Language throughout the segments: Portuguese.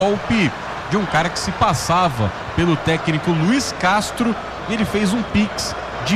golpe de um cara que se passava pelo técnico Luiz Castro, e ele fez um pix de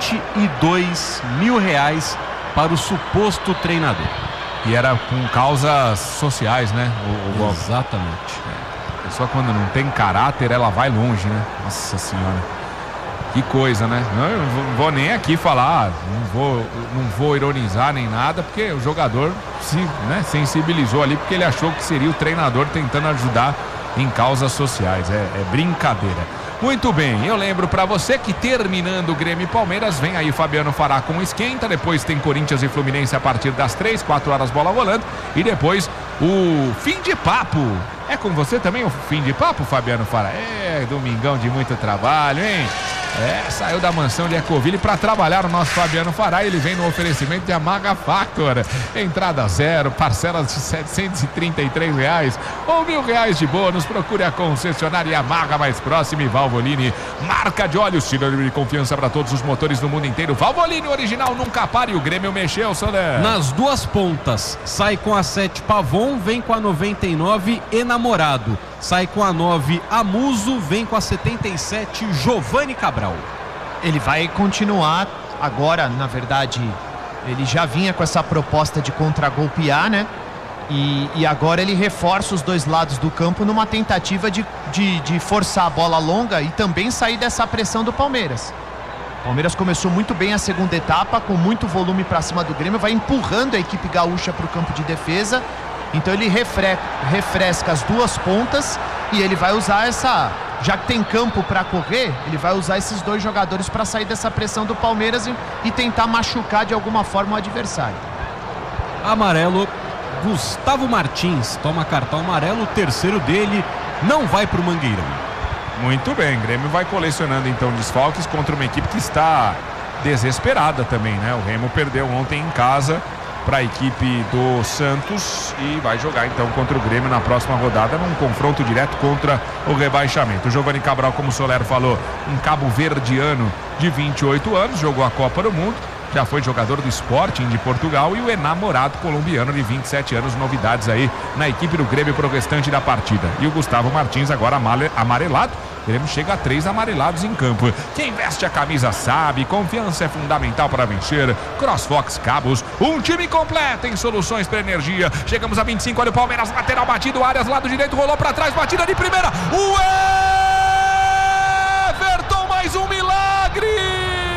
R$22 mil para o suposto treinador. E era com causas sociais, né? O golpe. Exatamente. A pessoa, quando não tem caráter, ela vai longe, né? Nossa senhora. Que coisa, né? Eu não vou nem aqui falar, não vou ironizar nem nada, porque o jogador se sensibilizou ali, porque ele achou que seria o treinador tentando ajudar em causas sociais. É brincadeira. Muito bem, eu lembro pra você que terminando o Grêmio e Palmeiras, vem aí Fabiano Fará com esquenta, depois tem Corinthians e Fluminense a partir das 3, 4 horas bola rolando, e depois o fim de papo. É com você também o fim de papo, Fabiano Fará? É, domingão de muito trabalho, hein? Saiu da mansão de Ecoville para trabalhar o nosso Fabiano Fará. Ele vem no oferecimento de Yamaha Factor. Entrada zero, parcelas de R$733 ou R$1.000 de bônus. Procure a concessionária Yamaha mais próxima. E Valvoline, marca de óleo, sinônimo de confiança para todos os motores do mundo inteiro. Valvoline original, nunca pare. O Grêmio mexeu, Soler. Nas duas pontas, sai com a 7 Pavon, vem com a 99 Enamorado. Sai com a 9 Amuso, vem com a 77 Giovanni Cabral. Ele vai continuar agora, na verdade, ele já vinha com essa proposta de contragolpear, né? E agora ele reforça os dois lados do campo numa tentativa de forçar a bola longa e também sair dessa pressão do Palmeiras. O Palmeiras começou muito bem a segunda etapa, com muito volume para cima do Grêmio, vai empurrando a equipe gaúcha para o campo de defesa. Então ele refresca as duas pontas e ele vai usar já que tem campo para correr, ele vai usar esses dois jogadores para sair dessa pressão do Palmeiras e tentar machucar de alguma forma o adversário. Amarelo, Gustavo Martins toma cartão amarelo, o terceiro dele, não vai para o Mangueirão. Muito bem, Grêmio vai colecionando então desfalques contra uma equipe que está desesperada também, né? O Remo perdeu ontem em casa para a equipe do Santos e vai jogar então contra o Grêmio na próxima rodada, num confronto direto contra o rebaixamento. O Giovanni Cabral, como o Soler falou, um cabo-verdiano de 28 anos, jogou a Copa do Mundo, já foi jogador do Sporting de Portugal, e o enamorado colombiano de 27 anos, novidades aí na equipe do Grêmio pro restante da partida. E o Gustavo Martins agora amarelado. O Grêmio chega a 3 amarelados em campo. Quem veste a camisa sabe, confiança é fundamental para vencer. CrossFox Cabos, um time completo em soluções para energia. Chegamos a 25, olha o Palmeiras, lateral batido, Arias, lado direito, rolou para trás, batida de primeira. O Everton, mais um milagre!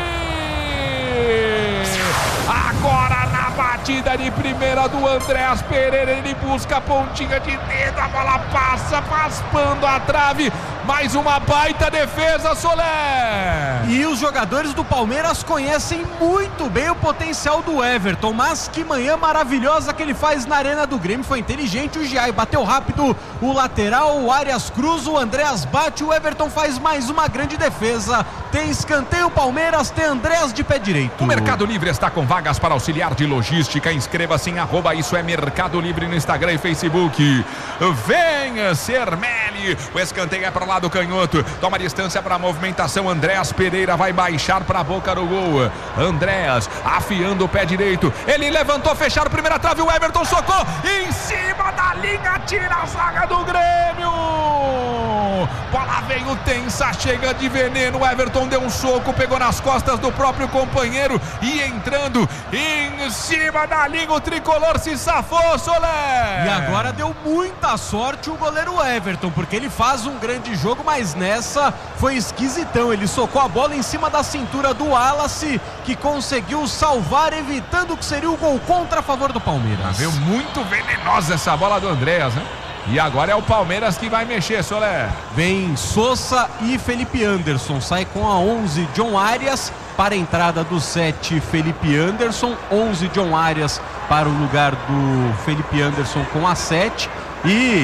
Agora na batida de primeira do Andréas Pereira, ele busca a pontinha de dedo, a bola passa, raspando a trave. Mais uma baita defesa, Soler! E os jogadores do Palmeiras conhecem muito bem o potencial do Everton, mas que manhã maravilhosa que ele faz na arena do Grêmio. Foi inteligente o Giai, bateu rápido o lateral, o Arias cruza, o Andréas bate, o Everton faz mais uma grande defesa. Tem escanteio Palmeiras, tem Andréas de pé direito. O Mercado Livre está com vagas para auxiliar de logística. Inscreva-se em @isso é Mercado Livre no Instagram e Facebook. Venha ser Meli. O escanteio é para lá do canhoto, toma distância para a movimentação. Andréas Pereira vai baixar para a boca do gol. Andréas afiando o pé direito, ele levantou, fecharam primeira trave, o Everton socou em cima da linha, tira a zaga do Grêmio. Bola veio tensa, chega de veneno. O Everton deu um soco, pegou nas costas do próprio companheiro e entrando em cima da linha, o tricolor se safou, Soler. E agora deu muita sorte o goleiro Everton, porque ele faz um grande jogo, mas nessa foi esquisitão. Ele socou a bola em cima da cintura do Wallace, que conseguiu salvar, evitando que seria o gol contra a favor do Palmeiras. Veio muito venenosa essa bola do Andréas, né? E agora é o Palmeiras que vai mexer, Soler. Vem Sousa e Felipe Anderson. Sai com a 11 John Arias para a entrada do 7 Felipe Anderson. 11 John Arias para o lugar do Felipe Anderson com a 7. E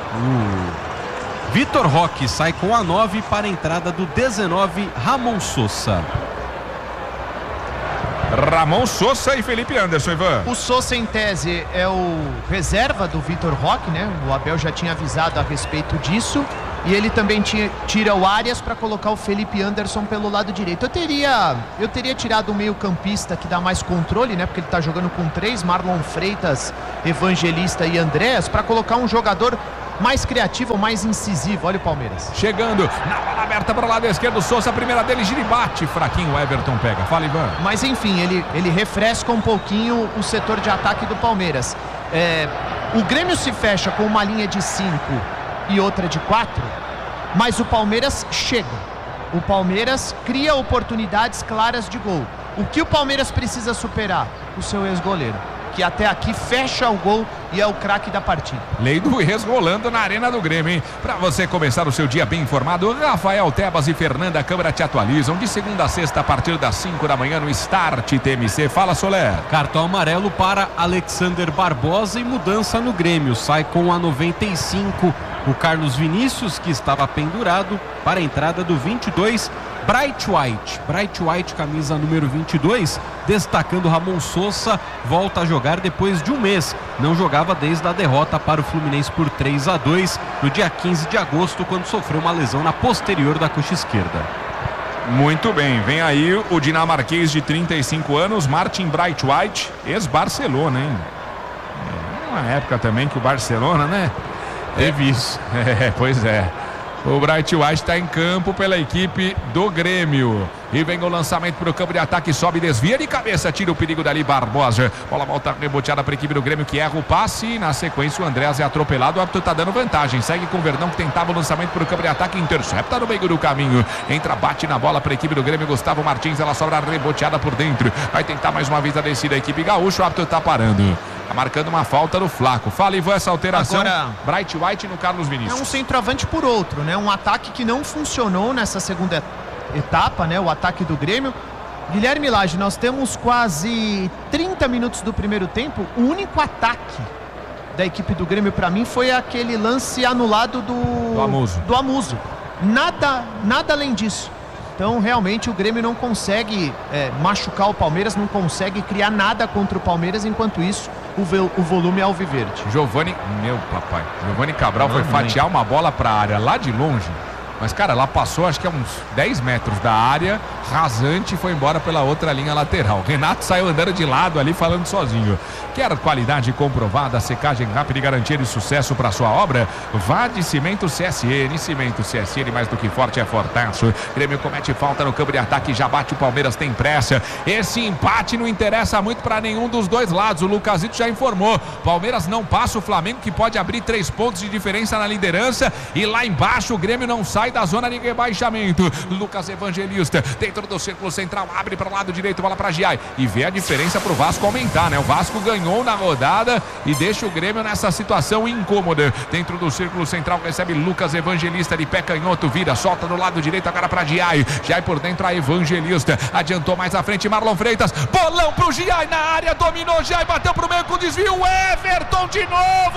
o Vitor Roque sai com a 9 para a entrada do 19 Ramon Sousa. Ramon Sousa e Felipe Anderson, Ivan. O Sousa, em tese, é o reserva do Vitor Roque, né? O Abel já tinha avisado a respeito disso. E ele também tira o Arias para colocar o Felipe Anderson pelo lado direito. Eu teria tirado o meio-campista, que dá mais controle, né? Porque ele tá jogando com 3, Marlon Freitas, Evangelista e Andréas, para colocar um jogador mais criativo, mais incisivo. Olha o Palmeiras. Chegando na bola aberta para o lado esquerdo, Sousa, a primeira dele, gira e bate. Fraquinho, o Everton pega. Fala, Ivan. Mas enfim, ele refresca um pouquinho o setor de ataque do Palmeiras. O Grêmio se fecha com uma linha de 5 e outra de 4, mas o Palmeiras chega. O Palmeiras cria oportunidades claras de gol. O que o Palmeiras precisa superar? O seu ex-goleiro, que até aqui fecha o gol e é o craque da partida. Lei do ex rolando na Arena do Grêmio, hein? Para você começar o seu dia bem informado, Rafael Tebas e Fernanda Câmara te atualizam de segunda a sexta a partir das 5 da manhã no Start TMC. Fala, Soler. Cartão amarelo para Alexander Barbosa e mudança no Grêmio. Sai com a 95 o Carlos Vinícius, que estava pendurado, para a entrada do 22, Bright White, camisa número 22, destacando Ramon Sousa, volta a jogar depois de um mês. Não jogava desde a derrota para o Fluminense por 3-2 no dia 15 de agosto, quando sofreu uma lesão na posterior da coxa esquerda. Muito bem, vem aí o dinamarquês de 35 anos, Martin Bright White, ex-Barcelona, hein? Uma época também que o Barcelona, né? Teve isso. Pois é. O Bright White está em campo pela equipe do Grêmio. E vem o lançamento para o campo de ataque, sobe, desvia de cabeça, tira o perigo dali, Barbosa. Bola volta reboteada para a equipe do Grêmio, que erra o passe. E na sequência o Andrés é atropelado, o árbitro está dando vantagem. Segue com o Verdão, que tentava o lançamento para o campo de ataque, intercepta no meio do caminho. Entra, bate na bola para a equipe do Grêmio, Gustavo Martins, ela sobra reboteada por dentro. Vai tentar mais uma vez a descida, a equipe gaúcha, o árbitro está parando. Tá marcando uma falta no Flaco. Fala, Ivan, essa alteração. Agora, Bright White no Carlos Vinícius. É um centroavante por outro, né? Um ataque que não funcionou nessa segunda etapa, né? O ataque do Grêmio. Guilherme Lage, nós temos quase 30 minutos do primeiro tempo. O único ataque da equipe do Grêmio, para mim, foi aquele lance anulado do Amuso. Nada além disso. Então, realmente, o Grêmio não consegue machucar o Palmeiras, não consegue criar nada contra o Palmeiras. Enquanto isso, o volume é alviverde. Giovani Cabral foi fatiar uma bola para a área lá de longe. Mas, cara, ela passou acho que a uns 10 metros da área, rasante, e foi embora pela outra linha lateral. Renato saiu andando de lado ali, falando sozinho. Quer qualidade comprovada, secagem rápida e garantia de sucesso para sua obra? Vá de Cimento CSN. Cimento CSN, mais do que forte, é fortaço. Grêmio comete falta no campo de ataque, já bate, o Palmeiras tem pressa. Esse empate não interessa muito para nenhum dos dois lados. O Lucasito já informou. Palmeiras não passa o Flamengo, que pode abrir 3 pontos de diferença na liderança. E lá embaixo o Grêmio não sai da zona de rebaixamento. Lucas Evangelista dentro do círculo central, abre para o lado direito, bola para Giai, e vê a diferença para o Vasco aumentar, né? O Vasco ganhou na rodada e deixa o Grêmio nessa situação incômoda. Dentro do círculo central recebe Lucas Evangelista de pé canhoto, vira, solta do lado direito agora para Giai. Giai por dentro, a Evangelista adiantou mais à frente, Marlon Freitas, bolão pro Giai na área, dominou Giai, bateu pro meio com desvio, Everton de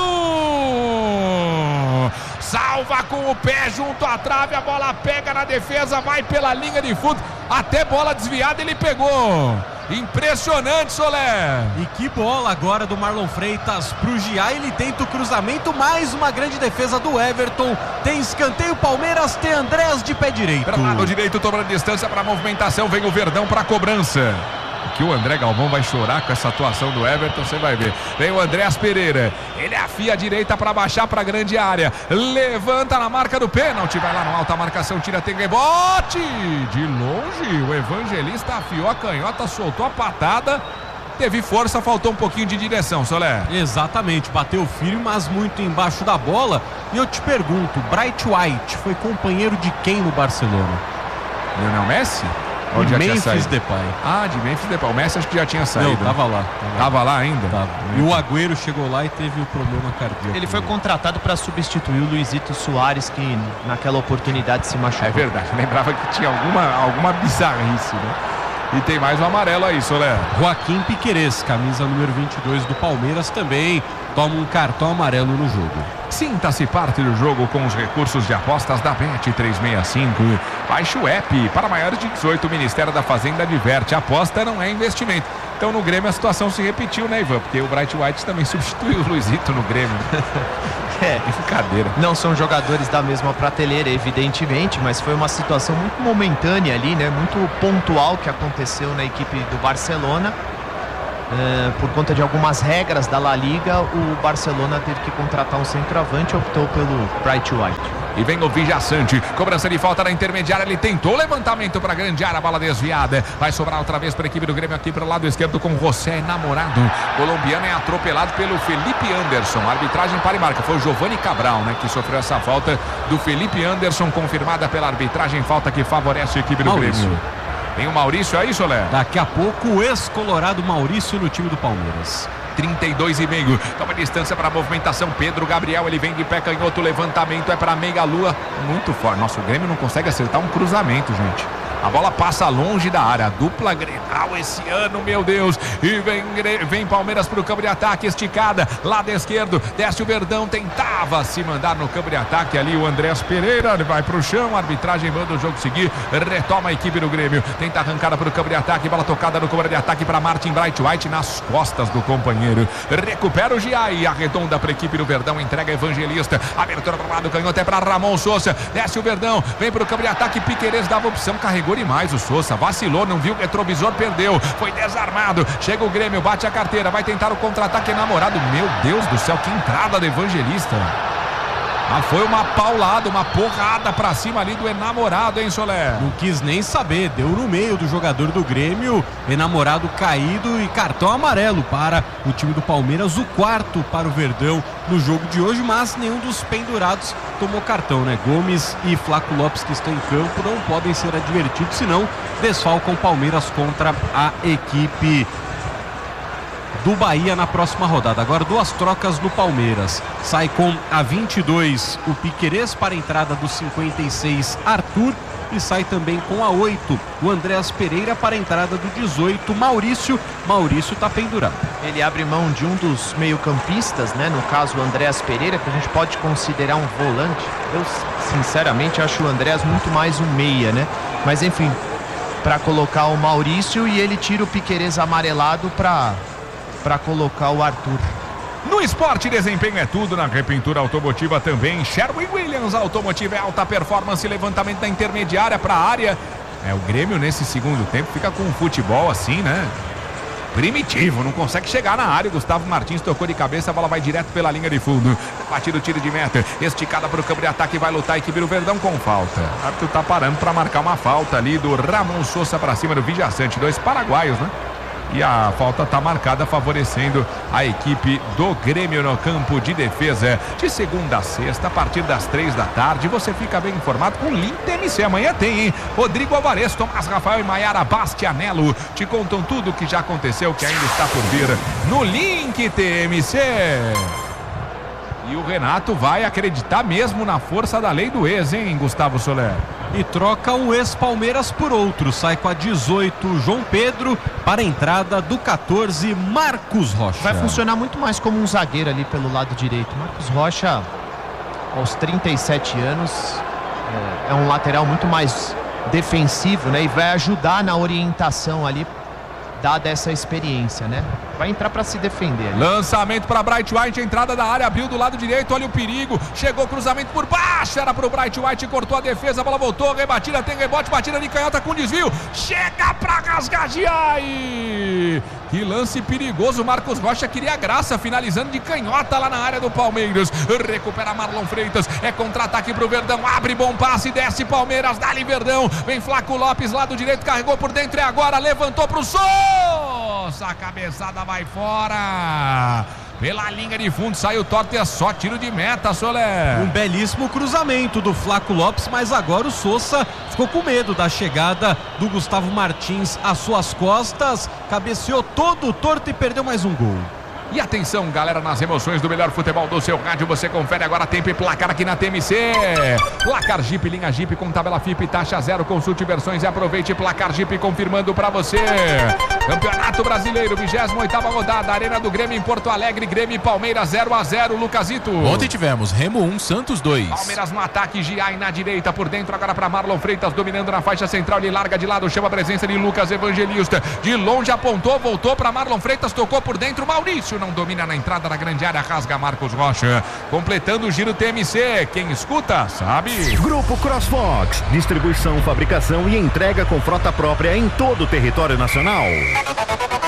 novo, salva com o pé junto à trave, a bola pega na defesa, vai pela linha de fundo, até bola desviada ele pegou. Impressionante, Soler. E que bola agora do Marlon Freitas pro Giai, ele tenta o cruzamento, mais uma grande defesa do Everton. Tem escanteio, Palmeiras, tem Andrés de pé direito. Para o lado direito, toma distância para a movimentação, vem o Verdão para a cobrança. Que o André Galvão vai chorar com essa atuação do Everton, você vai ver. Vem o Andrés Pereira, ele afia a direita para baixar para a grande área, levanta na marca do pênalti, vai lá no alto, a marcação tira, tem rebote de longe, o Evangelista afiou a canhota, soltou a patada, teve força, faltou um pouquinho de direção, Soler. Exatamente, bateu firme, mas muito embaixo da bola. E eu te pergunto, Bright White foi companheiro de quem no Barcelona? Lionel Messi? De Memphis Depay. De Memphis Depay. O Messi acho que já tinha saído. Não, tava lá. Tava lá ainda? Tava. E o Agüero chegou lá e teve o problema cardíaco. Ele foi contratado para substituir o Luizito Soares, que naquela oportunidade se machucou. É verdade, lembrava que tinha alguma bizarrice, né? E tem mais um amarelo aí, Soler. Joaquim Piquerez, camisa número 22 do Palmeiras, também toma um cartão amarelo no jogo. Sinta-se parte do jogo com os recursos de apostas da Bet365. Baixe o app. Para maiores de 18, o Ministério da Fazenda adverte: aposta não é investimento. Então no Grêmio a situação se repetiu, né, Ivan? Porque o Bright White também substituiu o Luizito no Grêmio. Brincadeira. Não são jogadores da mesma prateleira, evidentemente, mas foi uma situação muito momentânea ali, né? Muito pontual que aconteceu na equipe do Barcelona. por conta de algumas regras da La Liga, o Barcelona teve que contratar um centroavante e optou pelo Bright White. E vem o Vijaçante, cobrança de falta na intermediária, ele tentou levantamento para a grande área, bola desviada, vai sobrar outra vez para a equipe do Grêmio aqui para o lado esquerdo com o José Namorado, colombiano é atropelado pelo Felipe Anderson, arbitragem para e marca, foi o Giovanni Cabral, né, que sofreu essa falta do Felipe Anderson, confirmada pela arbitragem, falta que favorece a equipe do Grêmio. Tem o Maurício aí, Solé? Daqui a pouco o ex-colorado Maurício no time do Palmeiras. 32,5. Toma distância para a movimentação. Pedro Gabriel, ele vem de pé canhoto. Levantamento é para meia lua. Muito forte. Nosso Grêmio não consegue acertar um cruzamento, gente. A bola passa longe da área. Dupla Grenal esse ano, meu Deus. E vem Palmeiras para o campo de ataque. Esticada. Lado esquerdo. Desce o Verdão. Tentava se mandar no campo de ataque. Ali o Andrés Pereira. Ele vai para o chão. A arbitragem manda o jogo seguir. Retoma a equipe do Grêmio. Tenta arrancada para o campo de ataque. Bola tocada no campo de ataque para Martin Bright White nas costas do companheiro. Recupera o Giai. Arredonda para a equipe do Verdão. Entrega Evangelista. Abertura para o lado. Canhoto é para Ramon Sousa. Desce o Verdão. Vem para o campo de ataque. Piquerez dava opção. Carregou demais o Sousa, vacilou, não viu o retrovisor, perdeu, foi desarmado, chega o Grêmio, bate a carteira, vai tentar o contra-ataque Namorado, meu Deus do céu, que entrada do Evangelista. Mas foi uma paulada, uma porrada pra cima ali do Enamorado, hein, Solé? Não quis nem saber, deu no meio do jogador do Grêmio, Enamorado caído e cartão amarelo para o time do Palmeiras, o quarto para o Verdão no jogo de hoje, mas nenhum dos pendurados tomou cartão, né? Gomes e Flaco Lopes, que estão em campo, não podem ser advertidos, senão desfalcam o Palmeiras contra a equipe do Bahia na próxima rodada. Agora duas trocas do Palmeiras. Sai com a 22 o Piquerez para a entrada do 56 Arthur e sai também com a 8 o Andrés Pereira para a entrada do 18 Maurício. Maurício está pendurado. Ele abre mão de um dos meio-campistas, né? No caso o Andrés Pereira, que a gente pode considerar um volante. Eu sinceramente acho o Andrés muito mais um meia, né? Mas enfim, para colocar o Maurício, e ele tira o Piquerez amarelado para colocar o Arthur. No esporte, desempenho é tudo. Na repintura automotiva também. Sherwin-Williams Automotiva é alta performance. Levantamento da intermediária para a área. O Grêmio nesse segundo tempo fica com um futebol assim, né? Primitivo, não consegue chegar na área. Gustavo Martins tocou de cabeça, a bola vai direto pela linha de fundo. Batido o tiro de meta, esticada para o campo de ataque, vai lutar a equipe do Verdão com falta. O árbitro tá parando para marcar uma falta ali do Ramon Sousa para cima do Vijaçante. Dois paraguaios, né? E a falta está marcada, favorecendo a equipe do Grêmio no campo de defesa. De segunda a sexta, a partir das 3 da tarde, você fica bem informado com o Link TMC. Amanhã tem, hein? Rodrigo Alvarez, Tomás Rafael e Maiara Bastianello te contam tudo o que já aconteceu, que ainda está por vir no Link TMC. E o Renato vai acreditar mesmo na força da lei do ex, hein, Gustavo Soler? E troca o ex-Palmeiras por outro. Sai com a 18 João Pedro para a entrada do 14 Marcos Rocha. Vai funcionar muito mais como um zagueiro ali pelo lado direito. Marcos Rocha, aos 37 anos, é um lateral muito mais defensivo, né? E vai ajudar na orientação ali, dada essa experiência, né? Vai entrar para se defender ali. Lançamento para Bright White, entrada da área, abriu do lado direito, olha o perigo, chegou cruzamento por baixo, era pro Bright White, cortou a defesa, a bola voltou, rebatida, tem rebote, batida de canhota com desvio, chega pra rasgar Giai. Que lance perigoso, Marcos Rocha queria graça, finalizando de canhota lá na área do Palmeiras. Recupera Marlon Freitas, é contra-ataque pro Verdão, abre bom passe, desce Palmeiras, dá-lhe Verdão, vem Flaco Lopes, lado direito, carregou por dentro, é agora, levantou pro Sousa, a cabeçada vai fora. Pela linha de fundo, saiu torto e é só tiro de meta, Soler. Um belíssimo cruzamento do Flaco Lopes, mas agora o Sousa ficou com medo da chegada do Gustavo Martins às suas costas, cabeceou todo torto e perdeu mais um gol. E atenção, galera, nas emoções do melhor futebol do seu rádio, você confere agora tempo e placar aqui na TMC. Placar Jeep, linha Jeep com tabela FIP, taxa zero, consulte versões e aproveite. Placar Jeep confirmando pra você. Campeonato Brasileiro, 28ª rodada, Arena do Grêmio em Porto Alegre, Grêmio e Palmeiras 0-0, Lucasito. Ontem tivemos Remo 1, Santos 2. Palmeiras no ataque, Giai na direita, por dentro agora pra Marlon Freitas, dominando na faixa central, ele larga de lado, chama a presença de Lucas Evangelista. De longe apontou, voltou pra Marlon Freitas, tocou por dentro, Maurício não domina na entrada da grande área, rasga Marcos Rocha, completando o giro TMC, quem escuta sabe. Grupo CrossFox, distribuição, fabricação e entrega com frota própria em todo o território nacional.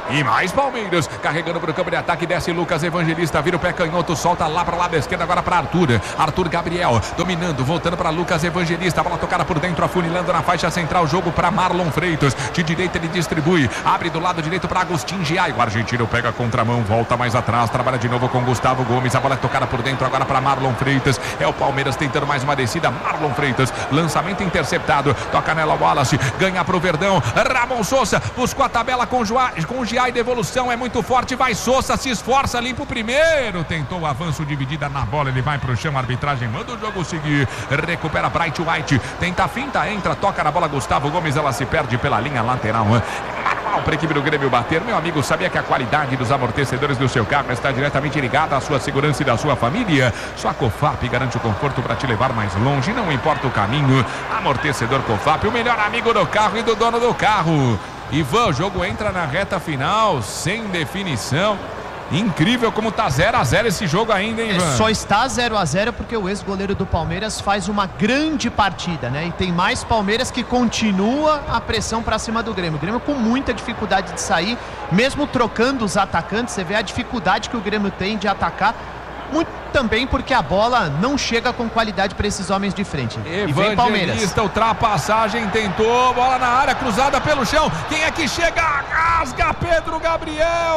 E mais Palmeiras, carregando para o campo de ataque, desce Lucas Evangelista, vira o pé canhoto, solta lá para o lado esquerdo, agora para Arthur Gabriel, dominando, voltando para Lucas Evangelista, a bola tocada por dentro, afunilando na faixa central, jogo para Marlon Freitas, de direita ele distribui, abre do lado direito para Agustin Giai, o argentino pega a contramão, volta mais atrás, trabalha de novo com Gustavo Gomes, a bola é tocada por dentro, agora para Marlon Freitas, é o Palmeiras tentando mais uma descida, Marlon Freitas, lançamento interceptado, toca nela Wallace, ganha pro Verdão, Ramon Sousa, buscou a tabela com Giai, devolução é muito forte, vai Sousa, se esforça, limpa o primeiro, tentou o avanço, dividida na bola, ele vai pro chão, a arbitragem manda o jogo seguir, recupera Bright White, tenta a finta, entra, toca na bola Gustavo Gomes, ela se perde pela linha lateral, manual para a equipe do Grêmio bater. Meu amigo, sabia que a qualidade dos amortecedores do seu carro está diretamente ligada à sua segurança e da sua família? Só a Cofap garante o conforto para te levar mais longe, não importa o caminho. Amortecedor Cofap, o melhor amigo do carro e do dono do carro. Ivan, o jogo entra na reta final, sem definição. Incrível como tá 0-0 esse jogo ainda, hein, Ivan? Só está 0-0 porque o ex-goleiro do Palmeiras faz uma grande partida, né? E tem mais Palmeiras que continua a pressão para cima do Grêmio. O Grêmio com muita dificuldade de sair, mesmo trocando os atacantes, você vê a dificuldade que o Grêmio tem de atacar. Muito também porque a bola não chega com qualidade para esses homens de frente. E vem Palmeiras. Ultrapassagem, tentou, bola na área, cruzada pelo chão. Quem é que chega? Rasga Pedro Gabriel.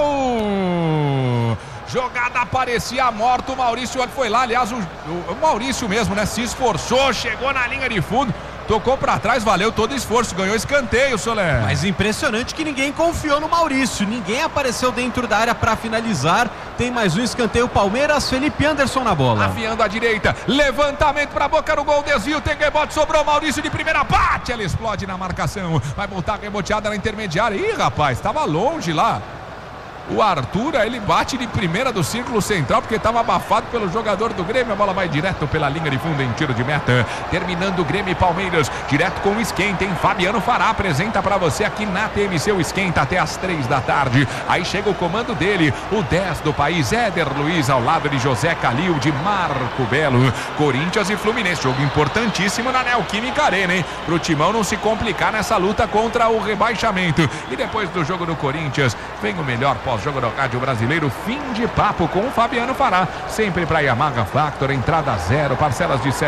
Jogada parecia morta, o Maurício foi lá, aliás, o Maurício mesmo, né? Se esforçou, chegou na linha de fundo. Tocou pra trás, valeu todo o esforço, ganhou escanteio, Soler. Mas impressionante que ninguém confiou no Maurício, ninguém apareceu dentro da área pra finalizar. Tem mais um escanteio, Palmeiras, Felipe Anderson na bola. Afiando a direita, levantamento pra boca no gol, desvio, tem rebote, sobrou Maurício de primeira, bate, ela explode na marcação. Vai voltar reboteada na intermediária. Ih, rapaz, tava longe lá. O Arthur, ele bate de primeira do círculo central porque estava abafado pelo jogador do Grêmio. A bola vai direto pela linha de fundo em tiro de meta. Terminando o Grêmio e Palmeiras, direto com o esquenta, hein? Fabiano Fará apresenta para você aqui na TMC o esquenta até as 3 da tarde. Aí chega o comando dele, o 10 do país, Éder Luiz, ao lado de José Calil, de Marco Belo. Corinthians e Fluminense, jogo importantíssimo na Neoquímica Arena, hein? Pro Timão não se complicar nessa luta contra o rebaixamento. E depois do jogo do Corinthians, vem o melhor pós-jogo do rádio brasileiro, fim de papo com o Fabiano Fará, sempre para Yamaha Factor, entrada zero, parcelas de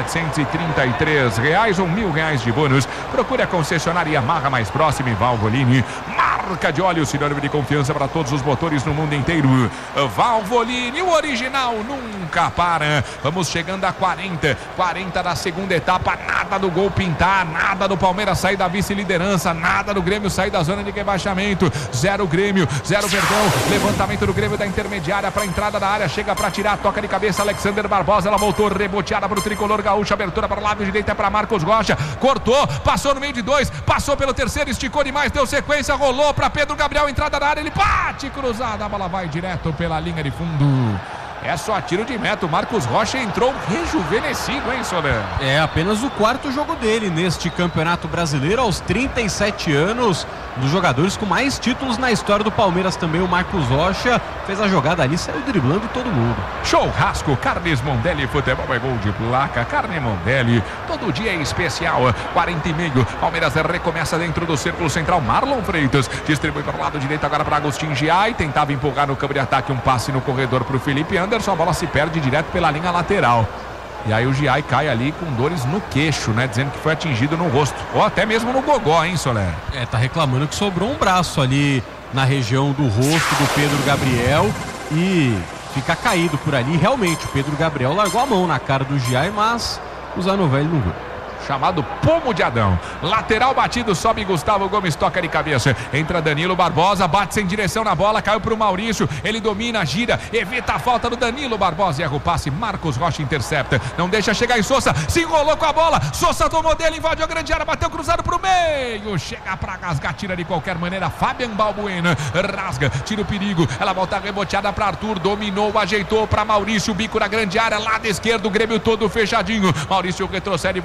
R$733 ou R$1.000 de bônus. Procure a concessionária Yamaha mais próxima em Valvoline. Marca de óleo, sinônimo de confiança para todos os motores no mundo inteiro. Valvoline, o original nunca para. Vamos chegando a 40 da segunda etapa, nada do gol pintar, nada do Palmeiras sair da vice-liderança, nada do Grêmio sair da zona de rebaixamento. 0 Grêmio, 0 Verdão. Levantamento do Grêmio da intermediária para a entrada da área, chega para tirar, toca de cabeça Alexander Barbosa, ela voltou reboteada para o tricolor gaúcho, abertura para o lado direito, é para Marcos Rocha, cortou, passou no meio de 2, passou pelo terceiro, esticou demais, deu sequência, rolou para Pedro Gabriel, entrada da área, ele bate cruzada, a bola vai direto pela linha de fundo. É só tiro de meta, o Marcos Rocha entrou rejuvenescido, hein, Soler? É apenas o 4º jogo dele neste Campeonato Brasileiro, aos 37 anos, dos jogadores com mais títulos na história do Palmeiras também. O Marcos Rocha fez a jogada ali, saiu driblando todo mundo. Churrasco, Carnes Mondelli, futebol é gol de placa, Carne Mondelli, todo dia é especial, 40,5, Palmeiras recomeça dentro do círculo central, Marlon Freitas, distribui para o lado direito agora para Agustin Giai, tentava empurrar no campo de ataque, um passe no corredor para o Felipe Anderson, a bola se perde direto pela linha lateral. E aí o Giai cai ali com dores no queixo, né? Dizendo que foi atingido no rosto. Ou até mesmo no gogó, hein, Soler? Tá reclamando que sobrou um braço ali na região do rosto do Pedro Gabriel e fica caído por ali. Realmente, o Pedro Gabriel largou a mão na cara do Giai, mas o Zanovelli não viu. Chamado Pomo de Adão. Lateral batido, sobe Gustavo Gomes, toca de cabeça. Entra Danilo Barbosa, bate sem direção na bola, caiu pro Maurício. Ele domina, gira, evita a falta do Danilo Barbosa. Erra o passe, Marcos Rocha intercepta. Não deixa chegar em Sousa, se enrolou com a bola. Sousa tomou dele, invadiu a grande área, bateu cruzado pro meio. Chega pra rasgar, tira de qualquer maneira. Fabian Balbuena rasga, tira o perigo. Ela volta reboteada pra Arthur, dominou, ajeitou pra Maurício. Bico na grande área, lado esquerdo, o Grêmio todo fechadinho. Maurício retrocede e volta pra Gustavo.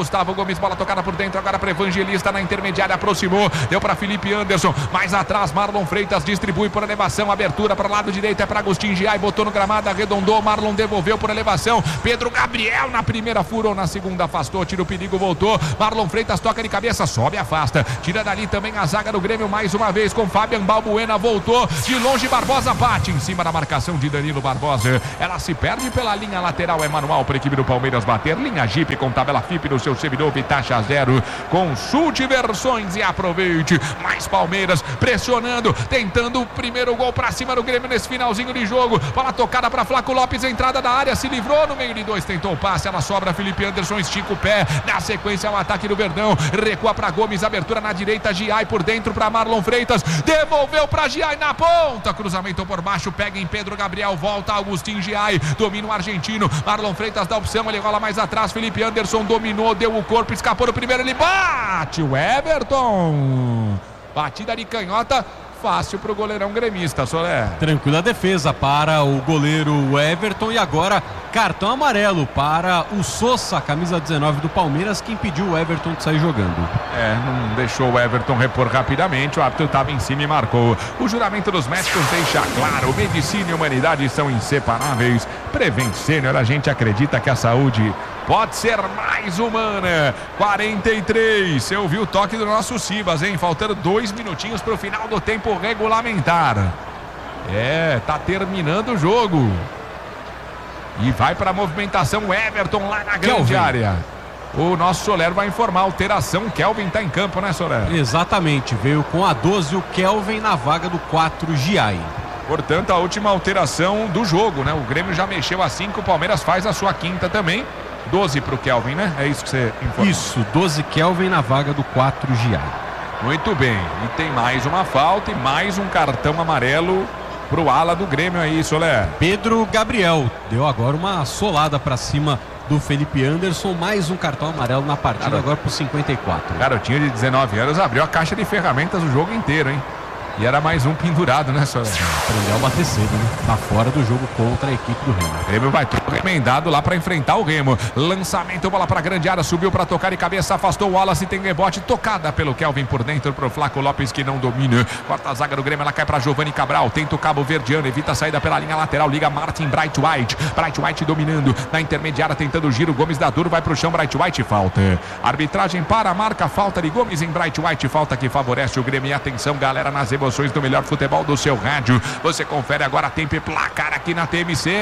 Gustavo Gomes, bola tocada por dentro, agora para Evangelista na intermediária, aproximou, deu para Felipe Anderson, mais atrás Marlon Freitas distribui por elevação, abertura para o lado direito, é para Agostinho Giai, botou no gramado, arredondou, Marlon devolveu por elevação, Pedro Gabriel na primeira furou, na segunda afastou, tira o perigo, voltou, Marlon Freitas toca de cabeça, sobe, afasta, tira dali também a zaga do Grêmio mais uma vez com Fabian Balbuena, voltou, de longe Barbosa bate em cima da marcação de Danilo Barbosa, ela se perde pela linha lateral, é manual para a equipe do Palmeiras bater, linha Jeep com tabela FIP no seu seminovo e taxa zero, consulte versões e aproveite, mais Palmeiras pressionando, tentando o primeiro gol para cima do Grêmio nesse finalzinho de jogo, bola tocada para Flaco Lopes, entrada da área, se livrou no meio de dois, tentou o passe, ela sobra, Felipe Anderson estica o pé, na sequência o ataque do Verdão, recua para Gomes, abertura na direita, Giai por dentro para Marlon Freitas, devolveu para Giai na ponta, cruzamento por baixo, pega em Pedro Gabriel, volta Agustin Giai, domina o argentino, Marlon Freitas dá opção, ele rola mais atrás, Felipe Anderson dominou, deu o corpo, escapou no primeiro, ele bate, o Everton, batida de canhota, fácil para o goleirão gremista, Solé. Tranquila defesa para o goleiro Everton e agora cartão amarelo para o Sosa, camisa 19 do Palmeiras, que impediu o Everton de sair jogando. Não deixou o Everton repor rapidamente, o árbitro estava em cima e marcou. O juramento dos médicos deixa claro, medicina e humanidade são inseparáveis. Prevent Sênior, a gente acredita que a saúde pode ser mais humana. 43, você ouviu o toque do nosso Cibas, hein? Faltando 2 minutinhos para o final do tempo regulamentar. Tá terminando o jogo. E vai para a movimentação o Everton lá na grande área. O nosso Soler vai informar, alteração, Kelvin está em campo, né, Soler? Exatamente, veio com a 12 o Kelvin na vaga do 4 Giai. Portanto, a última alteração do jogo, né? O Grêmio já mexeu a 5, o Palmeiras faz a sua quinta também. 12 para o Kelvin, né? É isso que você informou. Isso, 12 Kelvin na vaga do 4 Giai. Muito bem, e tem mais uma falta e mais um cartão amarelo pro ala do Grêmio aí, Soler. Pedro Gabriel deu agora uma solada para cima do Felipe Anderson, mais um cartão amarelo na partida, agora pro 54. Garotinho de 19 anos abriu a caixa de ferramentas o jogo inteiro, hein? E era mais um pendurado, né, Soler? Aprendeu a bater cedo, né? Tá fora do jogo contra a equipe do Remo. O Grêmio vai todo remendado lá para enfrentar o Remo. Lançamento, bola para grande área, subiu para tocar de cabeça, afastou o Wallace, tem rebote, tocada pelo Kelvin por dentro pro Flaco Lopes que não domina. Corta a zaga do Grêmio, ela cai para Giovanni Cabral, tenta o Cabo Verdiano, evita a saída pela linha lateral, liga Martin Bright White. Bright White dominando na intermediária, tentando o giro, Gomes dá duro, vai pro chão, Bright White, falta. Arbitragem para a marca, falta de Gomes em Bright White, falta que favorece o Grêmio. E atenção, galera, nas emoções do melhor futebol do seu rádio. Você confere agora tempo e placar aqui na TMC.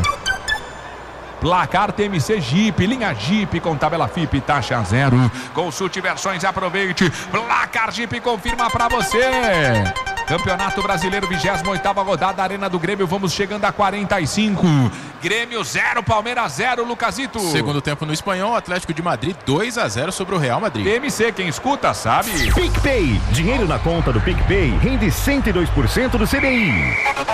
Placar TMC Jeep, linha Jeep com tabela FIP, taxa zero. Consulte versões e aproveite. Placar Jeep confirma pra você. Campeonato Brasileiro, 28ª rodada, Arena do Grêmio, vamos chegando a 45. Grêmio 0, Palmeiras 0, Lucasito. Segundo tempo no Espanhol, Atlético de Madrid 2-0 sobre o Real Madrid. TMC, quem escuta sabe. PicPay, dinheiro na conta do PicPay rende 102% do CDI.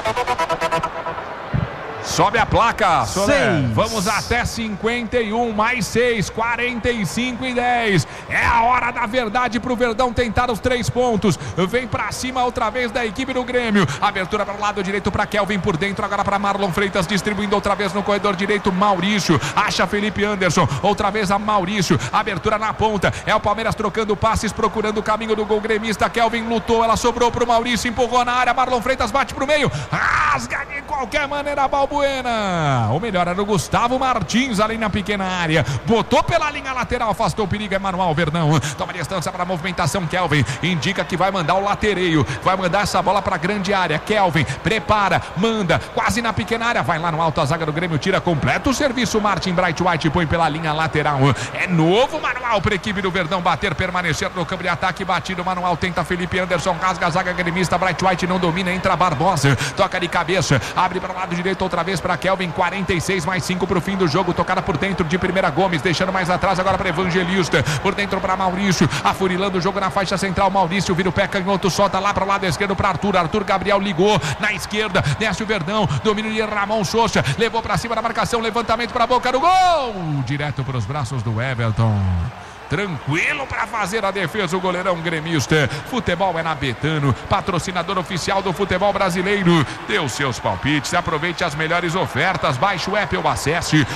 Sobe a placa, Soler. 6. Vamos até 51, mais 6, 45 e 10. É a hora da verdade pro Verdão tentar os 3 pontos. Vem pra cima outra vez da equipe do Grêmio. Abertura para o lado direito para Kelvin por dentro, agora para Marlon Freitas, distribuindo outra vez no corredor direito, Maurício. Acha Felipe Anderson, outra vez a Maurício. Abertura na ponta, é o Palmeiras trocando passes, procurando o caminho do gol gremista. Kelvin lutou, ela sobrou pro Maurício, empurrou na área, Marlon Freitas bate pro meio. Rasga de qualquer maneira, Balbuena. Ou melhor, era o Gustavo Martins ali na pequena área. Botou pela linha lateral, afastou o perigo, é Manuel Verdão. Toma distância para a movimentação, Kelvin. Indica que vai mandar o latereio. Vai mandar essa bola para a grande área. Kelvin prepara, manda, quase na pequena área. Vai lá no alto, a zaga do Grêmio tira completo o serviço. Martin Bright White põe pela linha lateral. É novo manual para a equipe do Verdão bater, permanecer no campo de ataque. Batido, manual tenta Felipe Anderson, rasga a zaga gremista. Bright White não domina, entra Barbosa. Toca de cabeça, abre para o lado direito outra vez para Kelvin, 46 mais 5 para o fim do jogo, tocada por dentro de primeira Gomes, deixando mais atrás agora para Evangelista, por dentro para Maurício, afurilando o jogo na faixa central, Maurício vira o pé canhoto, solta lá para o lado esquerdo para Arthur Gabriel ligou na esquerda, desce o Verdão, domínio de Ramon Socha, levou para cima da marcação, levantamento para a boca do gol, direto para os braços do Everton. tranquilo para fazer a defesa o goleirão gremista. Futebol é na Betano, patrocinador oficial do futebol brasileiro. Dê os seus palpites, aproveite as melhores ofertas, baixe o app ou acesse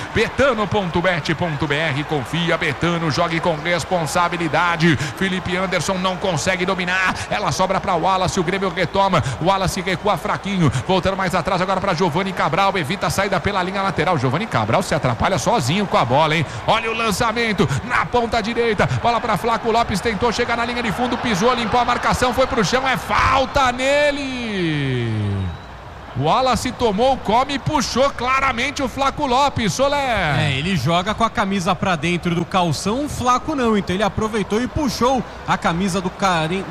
betano.bet.br. Confia, Betano, jogue com responsabilidade. Felipe Anderson não consegue dominar, ela sobra para o Wallace, o Grêmio retoma, o Wallace recua fraquinho, voltando mais atrás agora para Giovani Cabral, evita a saída pela linha lateral. Giovani Cabral se atrapalha sozinho com a bola, hein? Olha o lançamento na ponta direita, bola para Flaco Lopes, tentou chegar na linha de fundo, pisou, limpou a marcação, foi pro chão, é falta nele. O Wallace tomou o come e puxou claramente o Flaco Lopes, Soler. Ele joga com a camisa pra dentro do calção, o Flaco não, então ele aproveitou e puxou a camisa do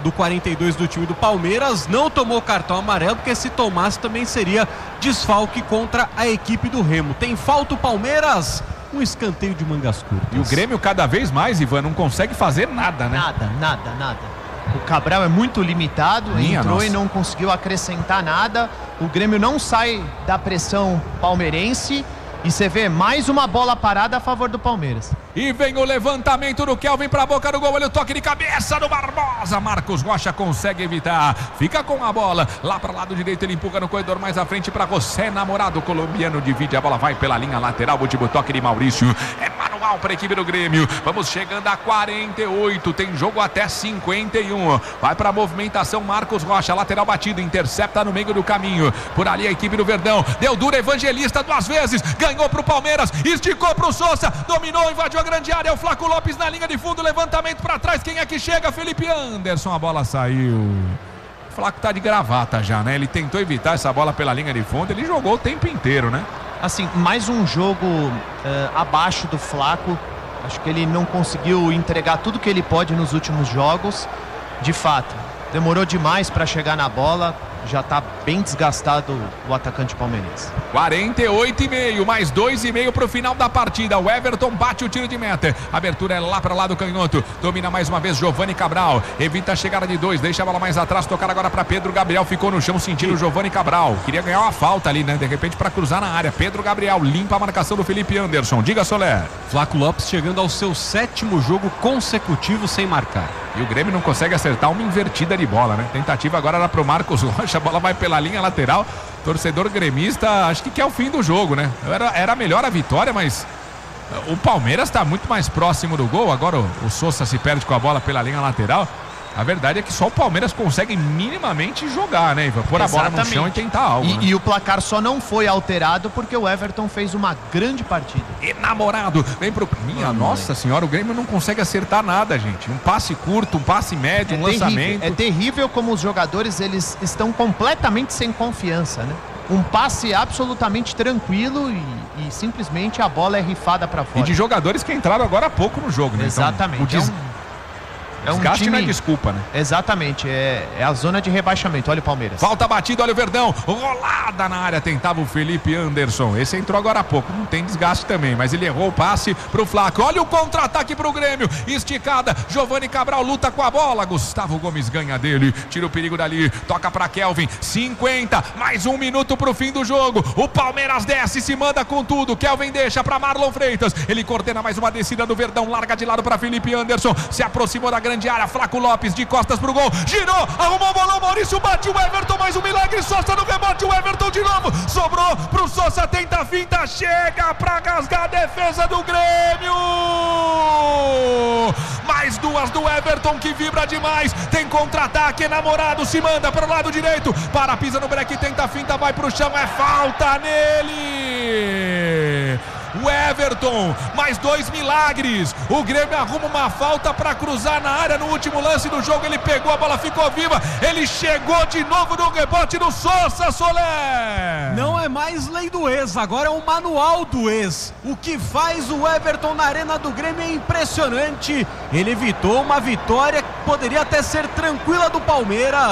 42 do time do Palmeiras, não tomou cartão amarelo, porque se tomasse também seria desfalque contra a equipe do Remo. Tem falta o Palmeiras, um escanteio de mangas curtas. E o Grêmio cada vez mais, Ivan, não consegue fazer nada, né? Nada. O Cabral é muito limitado, entrou e não conseguiu acrescentar nada. O Grêmio não sai da pressão palmeirense e você vê mais uma bola parada a favor do Palmeiras. E vem o levantamento do Kelvin para a boca do gol, olha o toque de cabeça do Barbosa. Marcos Rocha consegue evitar, fica com a bola lá para o lado direito, ele empurra no corredor mais à frente para José Namorado, colombiano, divide a bola, vai pela linha lateral, último toque de Maurício, é manual para a equipe do Grêmio. Vamos chegando a 48, tem jogo até 51, vai para a movimentação Marcos Rocha, lateral batido, intercepta no meio do caminho, por ali a equipe do Verdão, deu dura, Evangelista 2 vezes, ganhou para o Palmeiras, esticou para o Sousa, dominou, invadiu a grande área, é o Flaco Lopes na linha de fundo, levantamento para trás, quem é que chega? Felipe Anderson, a bola saiu. O Flaco tá de gravata já, né? Ele tentou evitar essa bola pela linha de fundo, ele jogou o tempo inteiro, né? Assim, mais um jogo abaixo do Flaco, acho que ele não conseguiu entregar tudo que ele pode nos últimos jogos, de fato, demorou demais para chegar na bola, já está bem desgastado o atacante palmeirense. 48,5, mais 2,5 para o final da partida. O Everton bate o tiro de meta. Abertura é lá para lá do canhoto. Domina mais uma vez Giovani Cabral. Evita a chegada de 2. Deixa a bola mais atrás. Tocar agora para Pedro Gabriel. Ficou no chão sentindo o Giovani Cabral. Queria ganhar uma falta ali, né? De repente para cruzar na área. Pedro Gabriel limpa a marcação do Felipe Anderson. Diga, Soler. Flaco Lopes chegando ao seu 7º jogo consecutivo sem marcar. E o Grêmio não consegue acertar uma invertida de bola, né? Tentativa agora era pro Marcos Rocha, a bola vai pela linha lateral. Torcedor gremista, acho que quer o fim do jogo, né? Era melhor a vitória, mas o Palmeiras está muito mais próximo do gol. Agora o Sousa se perde com a bola pela linha lateral. A verdade é que só o Palmeiras consegue minimamente jogar, né, Ivan? Pôr a bola no chão e tentar algo. E o placar só não foi alterado porque o Everton fez uma grande partida. Enamorado, vem pro... Nossa senhora, o Grêmio não consegue acertar nada, gente. Um passe curto, um passe médio, um lançamento. É terrível como os jogadores, eles estão completamente sem confiança, né? Um passe absolutamente tranquilo e simplesmente a bola é rifada para fora. E de jogadores que entraram agora há pouco no jogo, né? Exatamente. Então, desgaste time... não é desculpa, né? Exatamente, é a zona de rebaixamento. Olha o Palmeiras. Falta batida, olha o Verdão. Rolada na área, tentava o Felipe Anderson. Esse entrou agora há pouco, não tem desgaste também, mas ele errou o passe pro Flaco. Olha o contra-ataque pro Grêmio. Esticada, Giovani Cabral luta com a bola. Gustavo Gomes ganha dele, tira o perigo dali, toca pra Kelvin. 50, mais 1 minuto pro fim do jogo. O Palmeiras desce, se manda com tudo. Kelvin deixa pra Marlon Freitas. Ele coordena mais uma descida do Verdão, larga de lado pra Felipe Anderson. Se aproximou da grande área, Flaco Lopes de costas pro gol, girou, arrumou o bolão, Maurício bate o Everton, mais um milagre, Sousa no rebote, o Everton de novo, sobrou pro Sousa, tenta a finta, chega pra rasgar a defesa do Grêmio, mais 2 do Everton que vibra demais, tem contra-ataque, Enamorado, se manda pro lado direito, para, pisa no break, tenta a finta, vai pro chão, é falta nele. O Everton, mais 2 milagres. O Grêmio arruma uma falta para cruzar na área no último lance do jogo. Ele pegou a bola, ficou viva. Ele chegou de novo no rebote do Sousa, Soler. Não é mais lei do ex, agora é o manual do ex. O que faz o Everton na arena do Grêmio é impressionante. Ele evitou uma vitória que poderia até ser tranquila do Palmeiras.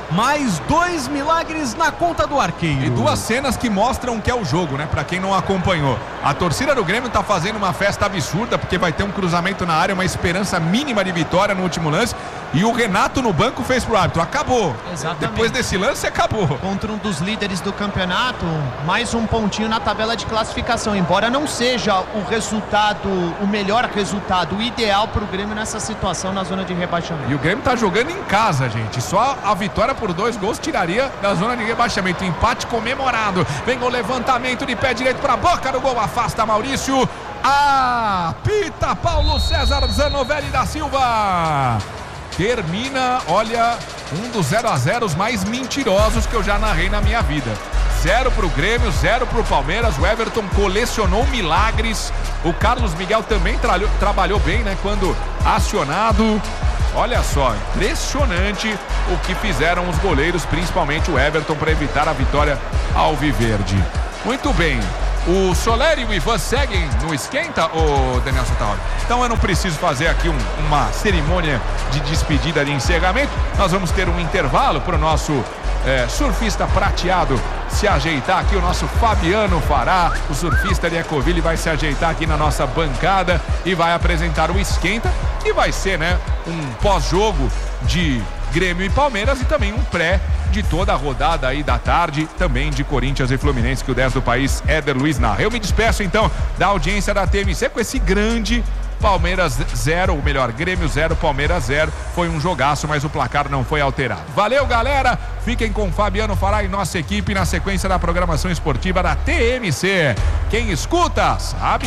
mais 2 milagres na conta do arqueiro. E 2 cenas que mostram que é o jogo, né? Pra quem não acompanhou. A torcida do Grêmio tá fazendo uma festa absurda, porque vai ter um cruzamento na área, uma esperança mínima de vitória no último lance. E o Renato no banco fez pro árbitro. Acabou. Exatamente. Depois desse lance, acabou. Contra um dos líderes do campeonato, mais um pontinho na tabela de classificação. Embora não seja o melhor resultado, o ideal pro Grêmio nessa situação na zona de rebaixamento. E o Grêmio tá jogando em casa, gente. Só a vitória por 2 gols tiraria da zona de rebaixamento. Empate comemorado. Vem o levantamento de pé direito pra boca do gol. Afasta Maurício. Apita Paulo César Zanovelli da Silva. Termina, olha, um dos 0-0 mais mentirosos que eu já narrei na minha vida. 0 pro Grêmio, 0 pro Palmeiras. O Everton colecionou milagres. O Carlos Miguel também trabalhou bem, né? Quando acionado. Olha só, impressionante o que fizeram os goleiros, principalmente o Everton, para evitar a vitória alviverde. Muito bem. O Soler e o Ivan seguem no esquenta, ô Danielson Tauri? Então eu não preciso fazer aqui uma cerimônia de despedida de encerramento. Nós vamos ter um intervalo para o nosso surfista prateado se ajeitar aqui. O nosso Fabiano Fará, o surfista de Ecoville, vai se ajeitar aqui na nossa bancada e vai apresentar o esquenta. E vai ser, né, um pós-jogo de Grêmio e Palmeiras e também um pré de toda a rodada aí da tarde, também de Corinthians e Fluminense, que o 10 do país, Éder Luiz narra. Eu me despeço então da audiência da TMC com esse grande Palmeiras 0, ou melhor, Grêmio 0, Palmeiras 0. Foi um jogaço, mas o placar não foi alterado. Valeu, galera! Fiquem com Fabiano Fará e nossa equipe na sequência da programação esportiva da TMC. Quem escuta, sabe!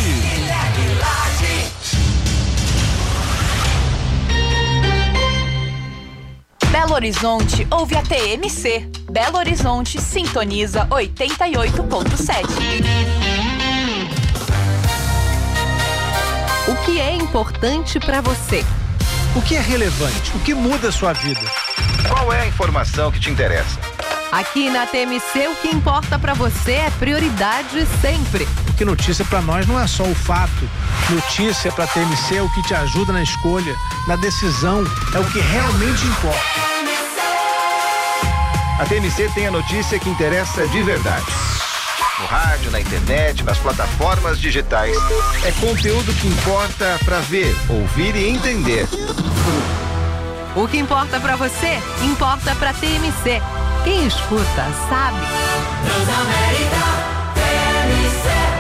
Belo Horizonte ouve a TMC. Belo Horizonte sintoniza 88.7. O que é importante para você? O que é relevante? O que muda a sua vida? Qual é a informação que te interessa? Aqui na TMC, o que importa para você é prioridade sempre. Porque notícia para nós não é só o fato. Notícia para a TMC é o que te ajuda na escolha, na decisão, é o que realmente importa. A TMC tem a notícia que interessa de verdade. No rádio, na internet, nas plataformas digitais. É conteúdo que importa para ver, ouvir e entender. O que importa para você, importa para TMC. Quem escuta, sabe. Transamérica, TMC.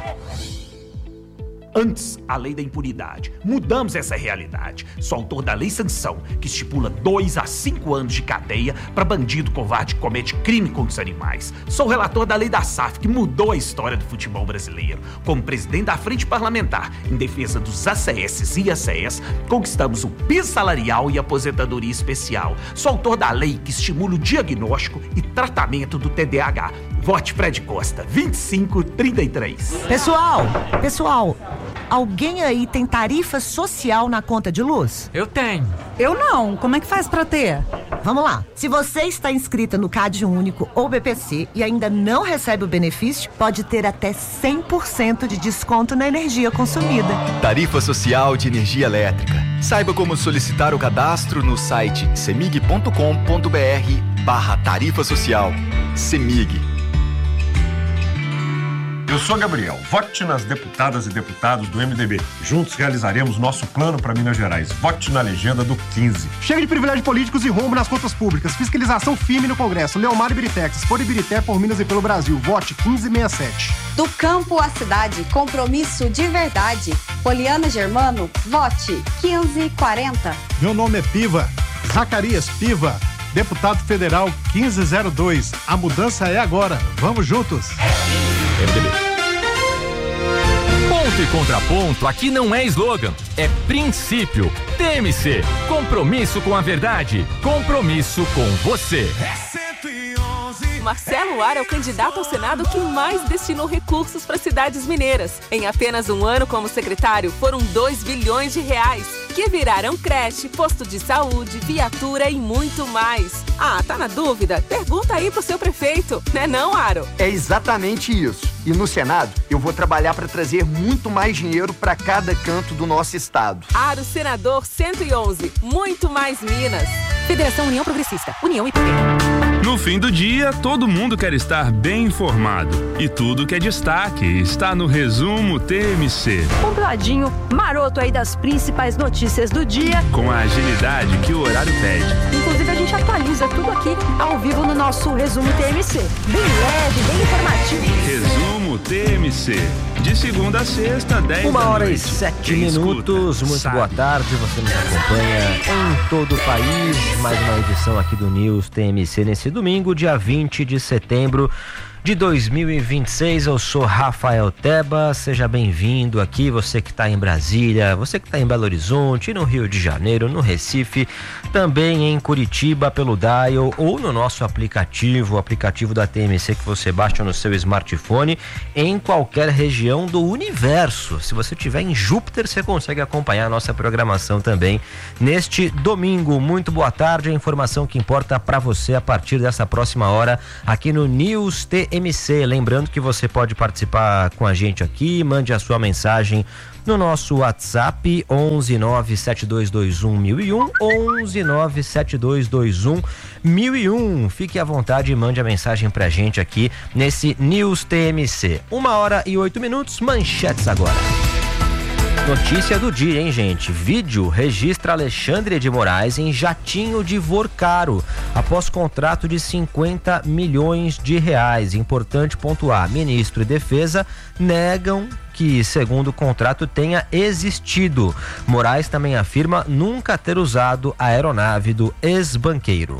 Antes, a lei da impunidade. Mudamos essa realidade. Sou autor da Lei Sanção, que estipula 2 a 5 anos de cadeia para bandido covarde que comete crime contra os animais. Sou relator da Lei da SAF, que mudou a história do futebol brasileiro. Como presidente da Frente Parlamentar em defesa dos ACS e ACS, conquistamos o piso salarial e aposentadoria especial. Sou autor da lei que estimula o diagnóstico e tratamento do TDAH. Vote Fred Costa, 2533. Pessoal, alguém aí tem tarifa social na conta de luz? Eu tenho. Eu não. Como é que faz pra ter? Vamos lá. Se você está inscrita no CAD Único ou BPC e ainda não recebe o benefício, pode ter até 100% de desconto na energia consumida. Tarifa Social de Energia Elétrica. Saiba como solicitar o cadastro no site cemig.com.br/tarifa social. Cemig. Eu sou Gabriel, vote nas deputadas e deputados do MDB. Juntos realizaremos nosso plano para Minas Gerais. Vote na legenda do 15. Chega de privilégios políticos e rombo nas contas públicas. Fiscalização firme no Congresso. Leomar e Biritex. Por Ibirité, por Minas e pelo Brasil. Vote 1567. Do campo à cidade, compromisso de verdade. Poliana Germano, vote 1540. Meu nome é Piva, Zacarias Piva. Deputado Federal 1502. A mudança é agora. Vamos juntos. MDB. Ponto e contraponto aqui não é slogan, é princípio. TMC, compromisso com a verdade, compromisso com você. Marcelo Ar é o candidato ao Senado que mais destinou recursos para cidades mineiras. Em apenas um ano como secretário, foram 2 bilhões de reais, que viraram creche, posto de saúde, viatura e muito mais. Ah, tá na dúvida? Pergunta aí pro seu prefeito, né não, Aro? É exatamente isso. E no Senado, eu vou trabalhar para trazer muito mais dinheiro para cada canto do nosso estado. Aro Senador 111, muito mais Minas. Federação União Progressista, União e PP. No fim do dia, todo mundo quer estar bem informado. E tudo que é destaque está no Resumo TMC. Compladinho, maroto aí das principais notícias do dia. Com a agilidade que o horário pede. Inclusive, a gente atualiza tudo aqui ao vivo no nosso Resumo TMC. Bem leve, bem informativo. Resumo TMC. De segunda a sexta, 10 1 da hora noite. e 7 Quem minutos. escuta, Muito sabe. boa tarde. Você nos acompanha em todo o país. Mais uma edição aqui do News TMC nesse domingo, dia 20 de setembro de 2026. Eu sou Rafael Teba, seja bem-vindo aqui, você que está em Brasília, você que está em Belo Horizonte, no Rio de Janeiro, no Recife, também em Curitiba pelo Dial ou no nosso aplicativo, o aplicativo da TMC que você baixa no seu smartphone em qualquer região do universo. Se você estiver em Júpiter, você consegue acompanhar a nossa programação também neste domingo. Muito boa tarde, a informação que importa para você a partir dessa próxima hora aqui no News TMC. Lembrando que você pode participar com a gente aqui, mande a sua mensagem no nosso WhatsApp 11972211001, 11972211001. Fique à vontade e mande a mensagem pra gente aqui nesse News TMC. 1 hora e 8 minutos, manchetes agora. Notícia do dia, hein, gente? Vídeo registra Alexandre de Moraes em jatinho de Vorcaro após contrato de 50 milhões de reais. Importante pontuar, ministro e defesa negam que, segundo o contrato, tenha existido. Moraes também afirma nunca ter usado a aeronave do ex-banqueiro.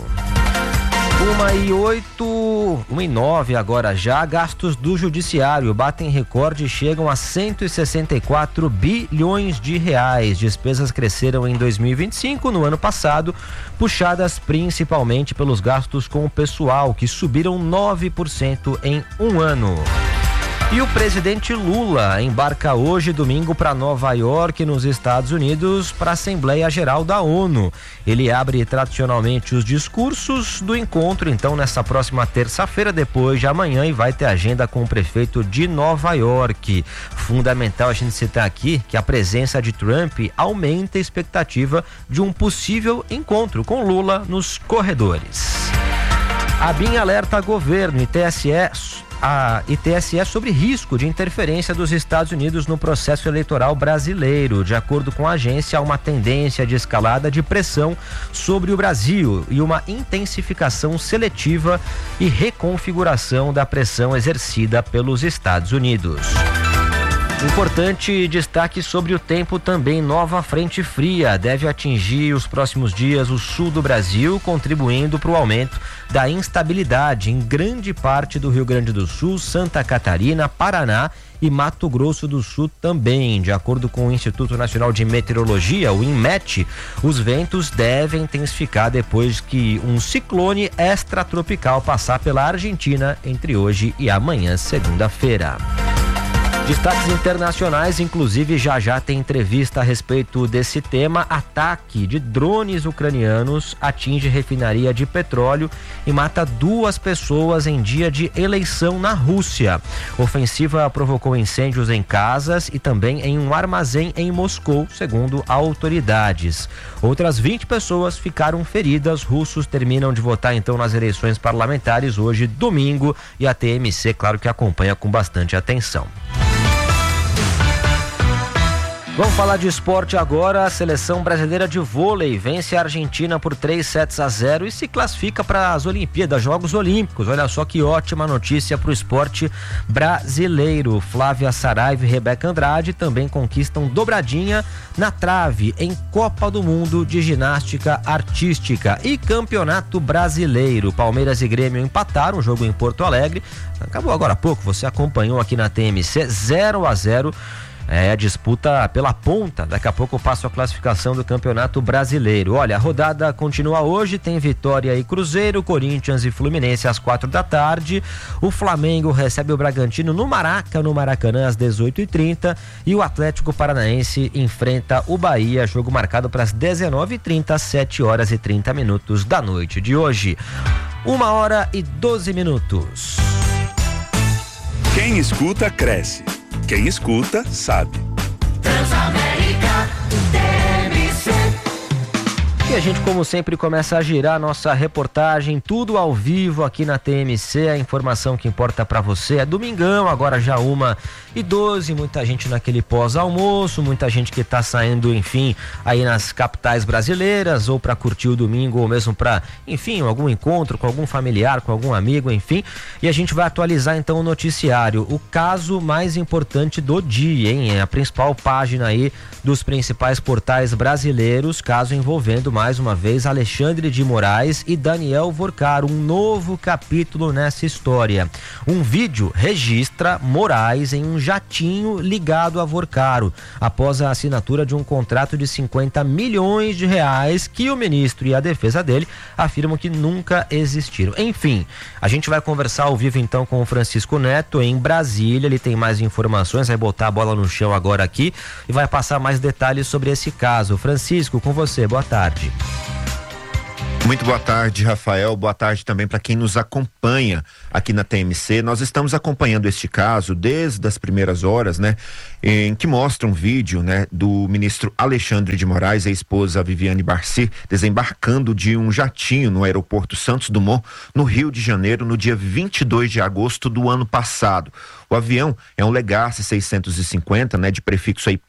1h09 agora já. Gastos do judiciário batem recorde e chegam a 164 bilhões de reais. Despesas cresceram em 2025, no ano passado, puxadas principalmente pelos gastos com o pessoal, que subiram 9% em um ano. E o presidente Lula embarca hoje, domingo, para Nova York, nos Estados Unidos, para a Assembleia Geral da ONU. Ele abre tradicionalmente os discursos do encontro, então, nessa próxima terça-feira, depois de amanhã, e vai ter agenda com o prefeito de Nova York. Fundamental a gente citar aqui que a presença de Trump aumenta a expectativa de um possível encontro com Lula nos corredores. A BIM alerta governo e TSE sobre risco de interferência dos Estados Unidos no processo eleitoral brasileiro. De acordo com a agência, há uma tendência de escalada de pressão sobre o Brasil e uma intensificação seletiva e reconfiguração da pressão exercida pelos Estados Unidos. Importante destaque sobre o tempo também. Nova frente fria deve atingir os próximos dias o sul do Brasil, contribuindo para o aumento da instabilidade em grande parte do Rio Grande do Sul, Santa Catarina, Paraná e Mato Grosso do Sul também. De acordo com o Instituto Nacional de Meteorologia, o INMET, os ventos devem intensificar depois que um ciclone extratropical passar pela Argentina entre hoje e amanhã, segunda-feira. Destaques internacionais, inclusive já tem entrevista a respeito desse tema. Ataque de drones ucranianos atinge refinaria de petróleo e mata 2 pessoas em dia de eleição na Rússia. Ofensiva provocou incêndios em casas e também em um armazém em Moscou, segundo autoridades. Outras 20 pessoas ficaram feridas. Russos terminam de votar então nas eleições parlamentares hoje, domingo, e a TMC, claro que acompanha com bastante atenção. Vamos falar de esporte agora. A seleção brasileira de vôlei vence a Argentina por 3-0 e se classifica para as Olimpíadas, Jogos Olímpicos. Olha só que ótima notícia para o esporte brasileiro. Flávia Saraiva e Rebeca Andrade também conquistam dobradinha na trave em Copa do Mundo de Ginástica Artística e Campeonato Brasileiro. Palmeiras e Grêmio empataram o jogo em Porto Alegre. Acabou agora há pouco, você acompanhou aqui na TMC, 0-0. É a disputa pela ponta. Daqui a pouco eu passo a classificação do Campeonato Brasileiro. Olha, a rodada continua hoje, tem Vitória e Cruzeiro, Corinthians e Fluminense às 4 da tarde. O Flamengo recebe o Bragantino no Maracanã às 18h30 e o Atlético Paranaense enfrenta o Bahia, jogo marcado para as 19h30, 7h30 da noite de hoje. 1h12. Quem escuta, cresce. Quem escuta, sabe. Transamérica TMC. E a gente, como sempre, começa a girar nossa reportagem, tudo ao vivo aqui na TMC, a informação que importa para você. É domingão, agora já 1h12, muita gente naquele pós-almoço, muita gente que tá saindo, enfim, aí nas capitais brasileiras, ou para curtir o domingo, ou mesmo para, enfim, algum encontro com algum familiar, com algum amigo, enfim. E a gente vai atualizar então o noticiário, o caso mais importante do dia, hein? É a principal página aí dos principais portais brasileiros, caso envolvendo mais uma vez Alexandre de Moraes e Daniel Vorcaro, um novo capítulo nessa história. Um vídeo registra Moraes em um jatinho ligado a Vorcaro, após a assinatura de um contrato de 50 milhões de reais que o ministro e a defesa dele afirmam que nunca existiram. Enfim, a gente vai conversar ao vivo então com o Francisco Neto em Brasília, ele tem mais informações, vai botar a bola no chão agora aqui e vai passar mais detalhes sobre esse caso. Francisco, com você, boa tarde. Muito boa tarde, Rafael. Boa tarde também para quem nos acompanha aqui na TMC. Nós estamos acompanhando este caso desde as primeiras horas, né? Em que mostra um vídeo, né? Do ministro Alexandre de Moraes e a esposa Viviane Barci desembarcando de um jatinho no aeroporto Santos Dumont, no Rio de Janeiro, no dia 22 de agosto do ano passado. O avião é um Legacy 650, né? De prefixo aí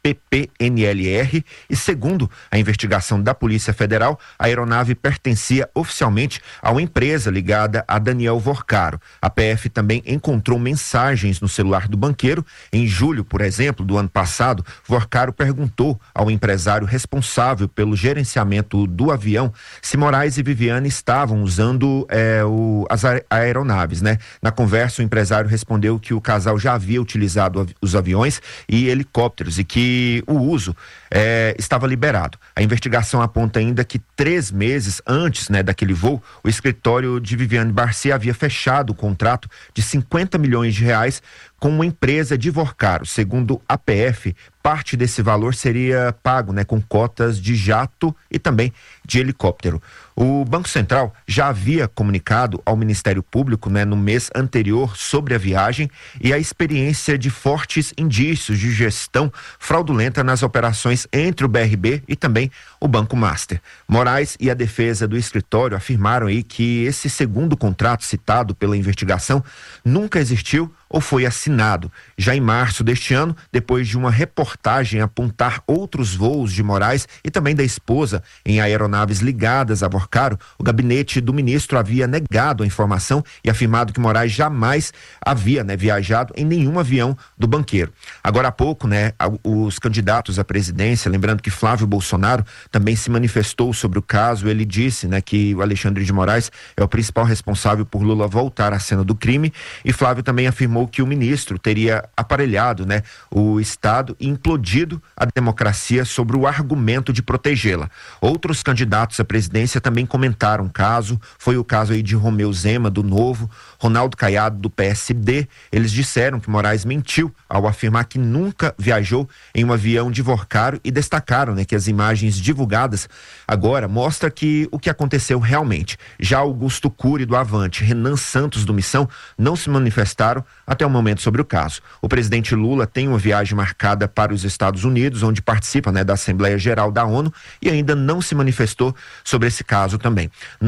PPNLR e, segundo a investigação da Polícia Federal, a aeronave pertencia oficialmente a uma empresa ligada a Daniel Vorcaro. A PF também encontrou mensagens no celular do banqueiro. Em julho, por exemplo, do ano passado, Vorcaro perguntou ao empresário responsável pelo gerenciamento do avião se Moraes e Viviane estavam usando as aeronaves, né? Na conversa, o empresário respondeu que o casal já havia utilizado os aviões e helicópteros e que o uso estava liberado. A investigação aponta ainda que 3 meses antes, né, daquele voo, o escritório de Viviane Barci havia fechado o contrato de 50 milhões de reais com uma empresa de Vorcaro. Segundo a PF, parte desse valor seria pago, né, com cotas de jato e também de helicóptero. O Banco Central já havia comunicado ao Ministério Público, né, no mês anterior sobre a viagem e a experiência de fortes indícios de gestão fraudulenta nas operações entre o BRB e também o Banco Master. Moraes e a defesa do escritório afirmaram aí que esse segundo contrato citado pela investigação nunca existiu ou foi assinado. Já em março deste ano, depois de uma reportagem apontar outros voos de Moraes e também da esposa em aeronaves ligadas a Vorcaro, o gabinete do ministro havia negado a informação e afirmado que Moraes jamais havia, né, viajado em nenhum avião do banqueiro. Agora há pouco, né, os candidatos à presidência, lembrando que Flávio Bolsonaro também se manifestou sobre o caso, ele disse, né, que o Alexandre de Moraes é o principal responsável por Lula voltar à cena do crime, e Flávio também afirmou que o ministro teria aparelhado, né, o Estado e implodido a democracia sobre o argumento de protegê-la. Outros candidatos à presidência também comentaram o caso, foi o caso aí de Romeu Zema, do Novo, Ronaldo Caiado, do PSD. Eles disseram que Moraes mentiu ao afirmar que nunca viajou em um avião de Vorcaro e destacaram, né, que as imagens divulgadas agora mostram que o que aconteceu realmente. Já Augusto Cury, do Avante, Renan Santos, do Missão, não se manifestaram até o momento sobre o caso. O presidente Lula tem uma viagem marcada para os Estados Unidos, onde participa, né, da Assembleia Geral da ONU, e ainda não se manifestou sobre esse caso também.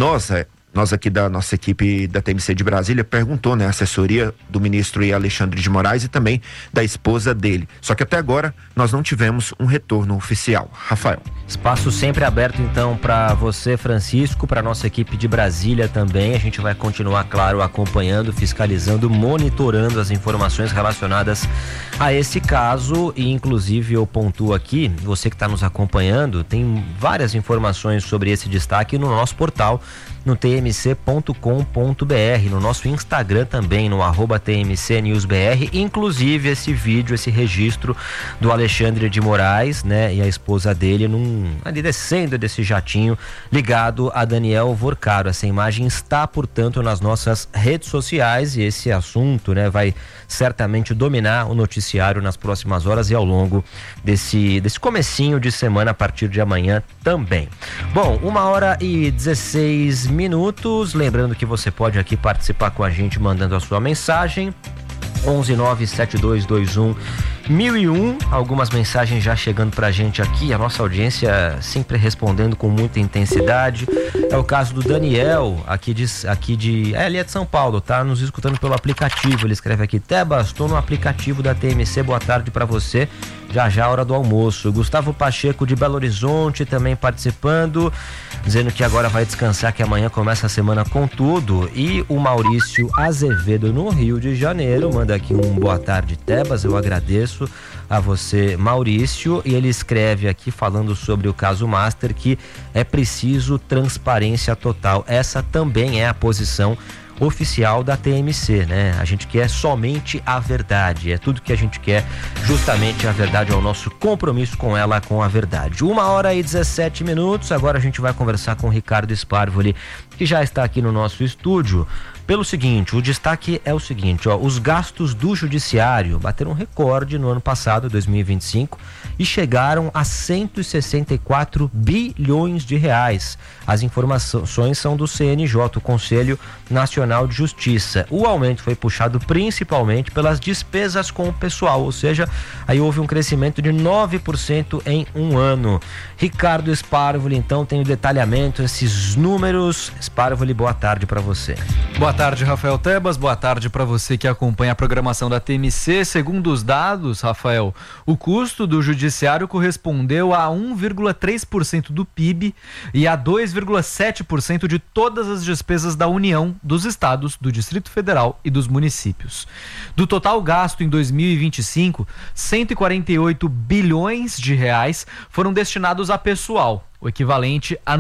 Nós aqui da nossa equipe da TMC de Brasília perguntou, né, a assessoria do ministro Alexandre de Moraes e também da esposa dele. Só que até agora nós não tivemos um retorno oficial. Rafael. Espaço sempre aberto então para você, Francisco, para nossa equipe de Brasília também. A gente vai continuar, claro, acompanhando, fiscalizando, monitorando as informações relacionadas a esse caso e inclusive eu pontuo aqui, você que está nos acompanhando, tem várias informações sobre esse destaque no nosso portal, no tmc.com.br, no nosso Instagram também, no @tmcnewsbr, inclusive esse vídeo, esse registro do Alexandre de Moraes, né, e a esposa dele ali descendo desse jatinho ligado a Daniel Vorcaro. Essa imagem está, portanto, nas nossas redes sociais e esse assunto, né, vai certamente dominar o noticiário nas próximas horas e ao longo desse comecinho de semana a partir de amanhã também. Bom, 1h16, lembrando que você pode aqui participar com a gente mandando a sua mensagem 11 97221 1001, algumas mensagens já chegando pra gente aqui, a nossa audiência sempre respondendo com muita intensidade. É o caso do Daniel, ele é de São Paulo, tá nos escutando pelo aplicativo. Ele escreve aqui: Tebas, estou no aplicativo da TMC, boa tarde pra você. Já a hora do almoço. Gustavo Pacheco de Belo Horizonte também participando, dizendo que agora vai descansar, que amanhã começa a semana com tudo. E o Maurício Azevedo, no Rio de Janeiro, manda aqui um boa tarde, Tebas, eu agradeço a você, Maurício. E ele escreve aqui falando sobre o caso Master, que é preciso transparência total. Essa também é a posição oficial da TMC, né? A gente quer somente a verdade, é tudo que a gente quer, justamente a verdade, é o nosso compromisso com ela, com a verdade. 1h17, agora a gente vai conversar com o Ricardo Sparvoli, que já está aqui no nosso estúdio, pelo seguinte, o destaque é o seguinte, os gastos do judiciário bateram recorde no ano passado, 2025, e chegaram a 164 bilhões de reais. As informações são do CNJ, o Conselho Nacional de Justiça. O aumento foi puxado principalmente pelas despesas com o pessoal, ou seja, aí houve um crescimento de 9% em um ano. Ricardo Sparvoli, então, tem o detalhamento, esses números. Sparvoli, boa tarde para você. Boa tarde, Rafael Tebas, boa tarde para você que acompanha a programação da TMC. Segundo os dados, Rafael, o custo do judiciário correspondeu a 1,3% do PIB e a 2,7% de todas as despesas da União, dos estados, do Distrito Federal e dos municípios. Do total gasto em 2025, 148 bilhões de reais foram destinados a pessoal, o equivalente a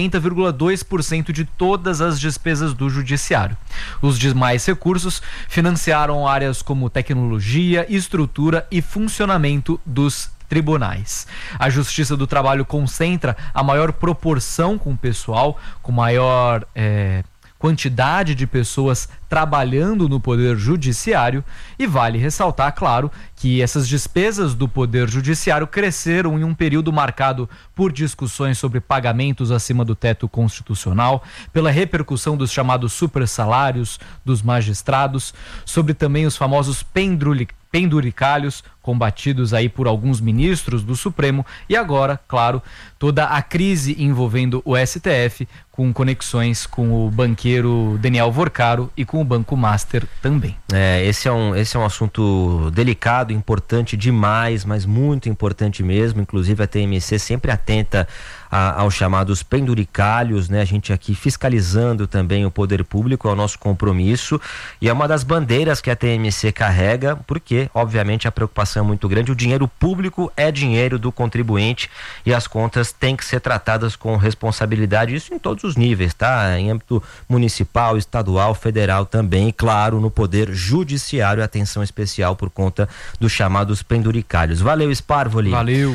90,2% de todas as despesas do judiciário. Os demais recursos financiaram áreas como tecnologia, estrutura e funcionamento dos tribunais. A Justiça do Trabalho concentra a maior proporção com o pessoal, com maior quantidade de pessoas trabalhando no Poder Judiciário, e vale ressaltar, claro, que essas despesas do Poder Judiciário cresceram em um período marcado por discussões sobre pagamentos acima do teto constitucional, pela repercussão dos chamados supersalários dos magistrados, sobre também os famosos penduricalhos combatidos aí por alguns ministros do Supremo, e agora, claro, toda a crise envolvendo o STF, com conexões com o banqueiro Daniel Vorcaro e com o Banco Master também. Esse é um assunto delicado, importante demais, mas muito importante mesmo. Inclusive a TMC sempre atenta aos chamados penduricalhos, né? A gente aqui fiscalizando também o poder público, é o nosso compromisso, e é uma das bandeiras que a TMC carrega, porque obviamente a preocupação é muito grande. O dinheiro público é dinheiro do contribuinte e as contas têm que ser tratadas com responsabilidade, isso em todos os níveis, tá? Em âmbito municipal, estadual, federal também, e claro, no poder judiciário, atenção especial por conta dos chamados penduricalhos. Valeu, Sparvoli. Valeu.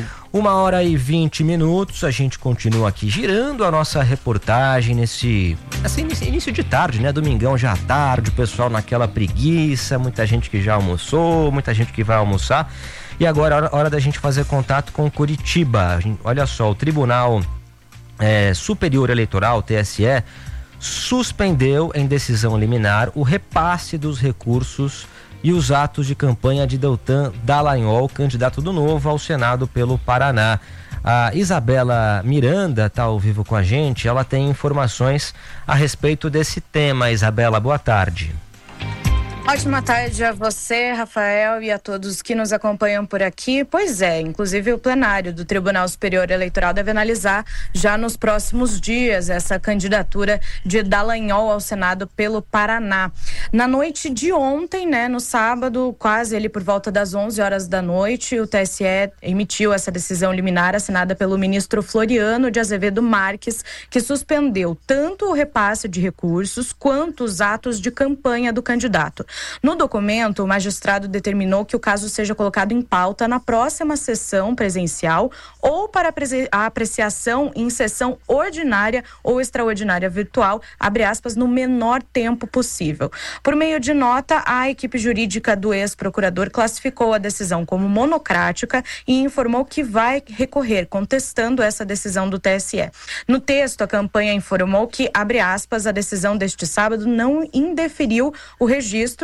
1h20, a gente continua aqui girando a nossa reportagem nesse início de tarde, né? Domingão já à tarde, o pessoal naquela preguiça, muita gente que já almoçou, muita gente que vai almoçar. E agora é hora da gente fazer contato com Curitiba. Olha só, o Tribunal Superior Eleitoral, TSE, suspendeu em decisão liminar o repasse dos recursos e os atos de campanha de Deltan Dallagnol, candidato do Novo ao Senado pelo Paraná. A Isabela Miranda está ao vivo com a gente, ela tem informações a respeito desse tema. Isabela, boa tarde. Ótima tarde a você, Rafael, e a todos que nos acompanham por aqui. Pois é, inclusive o plenário do Tribunal Superior Eleitoral deve analisar já nos próximos dias essa candidatura de Dallagnol ao Senado pelo Paraná. Na noite de ontem, né, no sábado, quase ali por volta das 11 horas da noite, o TSE emitiu essa decisão liminar assinada pelo ministro Floriano de Azevedo Marques, que suspendeu tanto o repasse de recursos quanto os atos de campanha do candidato. No documento, o magistrado determinou que o caso seja colocado em pauta na próxima sessão presencial ou para a apreciação em sessão ordinária ou extraordinária virtual, abre aspas, no menor tempo possível. Por meio de nota, a equipe jurídica do ex-procurador classificou a decisão como monocrática e informou que vai recorrer, contestando essa decisão do TSE. No texto, a campanha informou que, abre aspas, a decisão deste sábado não indeferiu o registro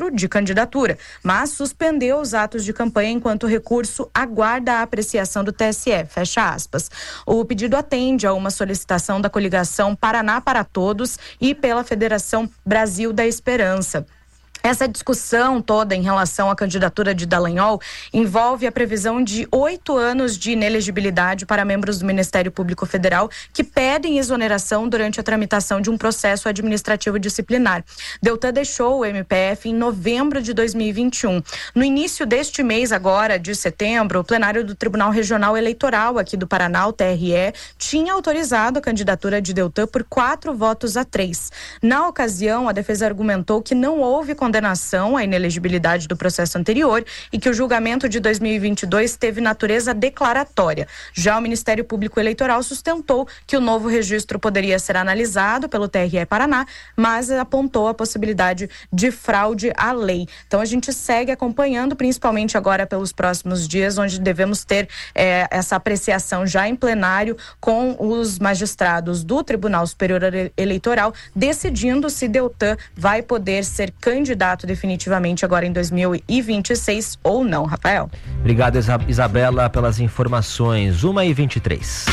registro de candidatura, mas suspendeu os atos de campanha enquanto o recurso aguarda a apreciação do TSE, fecha aspas. O pedido atende a uma solicitação da coligação Paraná para Todos e pela Federação Brasil da Esperança. Essa discussão toda em relação à candidatura de Dallagnol envolve a previsão de 8 anos de inelegibilidade para membros do Ministério Público Federal que pedem exoneração durante a tramitação de um processo administrativo disciplinar. Deltan deixou o MPF em novembro de 2021. No início deste mês, agora, de setembro, o plenário do Tribunal Regional Eleitoral aqui do Paraná, o TRE, tinha autorizado a candidatura de Deltan por 4 votos a 3. Na ocasião, a defesa argumentou que não houve condenação à inelegibilidade do processo anterior e que o julgamento de 2022 teve natureza declaratória. Já o Ministério Público Eleitoral sustentou que o novo registro poderia ser analisado pelo TRE Paraná, mas apontou a possibilidade de fraude à lei. Então a gente segue acompanhando, principalmente agora pelos próximos dias, onde devemos ter essa apreciação já em plenário com os magistrados do Tribunal Superior Eleitoral decidindo se Deltan vai poder ser candidato definitivamente agora em 2026 ou não, Rafael. Obrigado, Isabela, pelas informações. 1h23.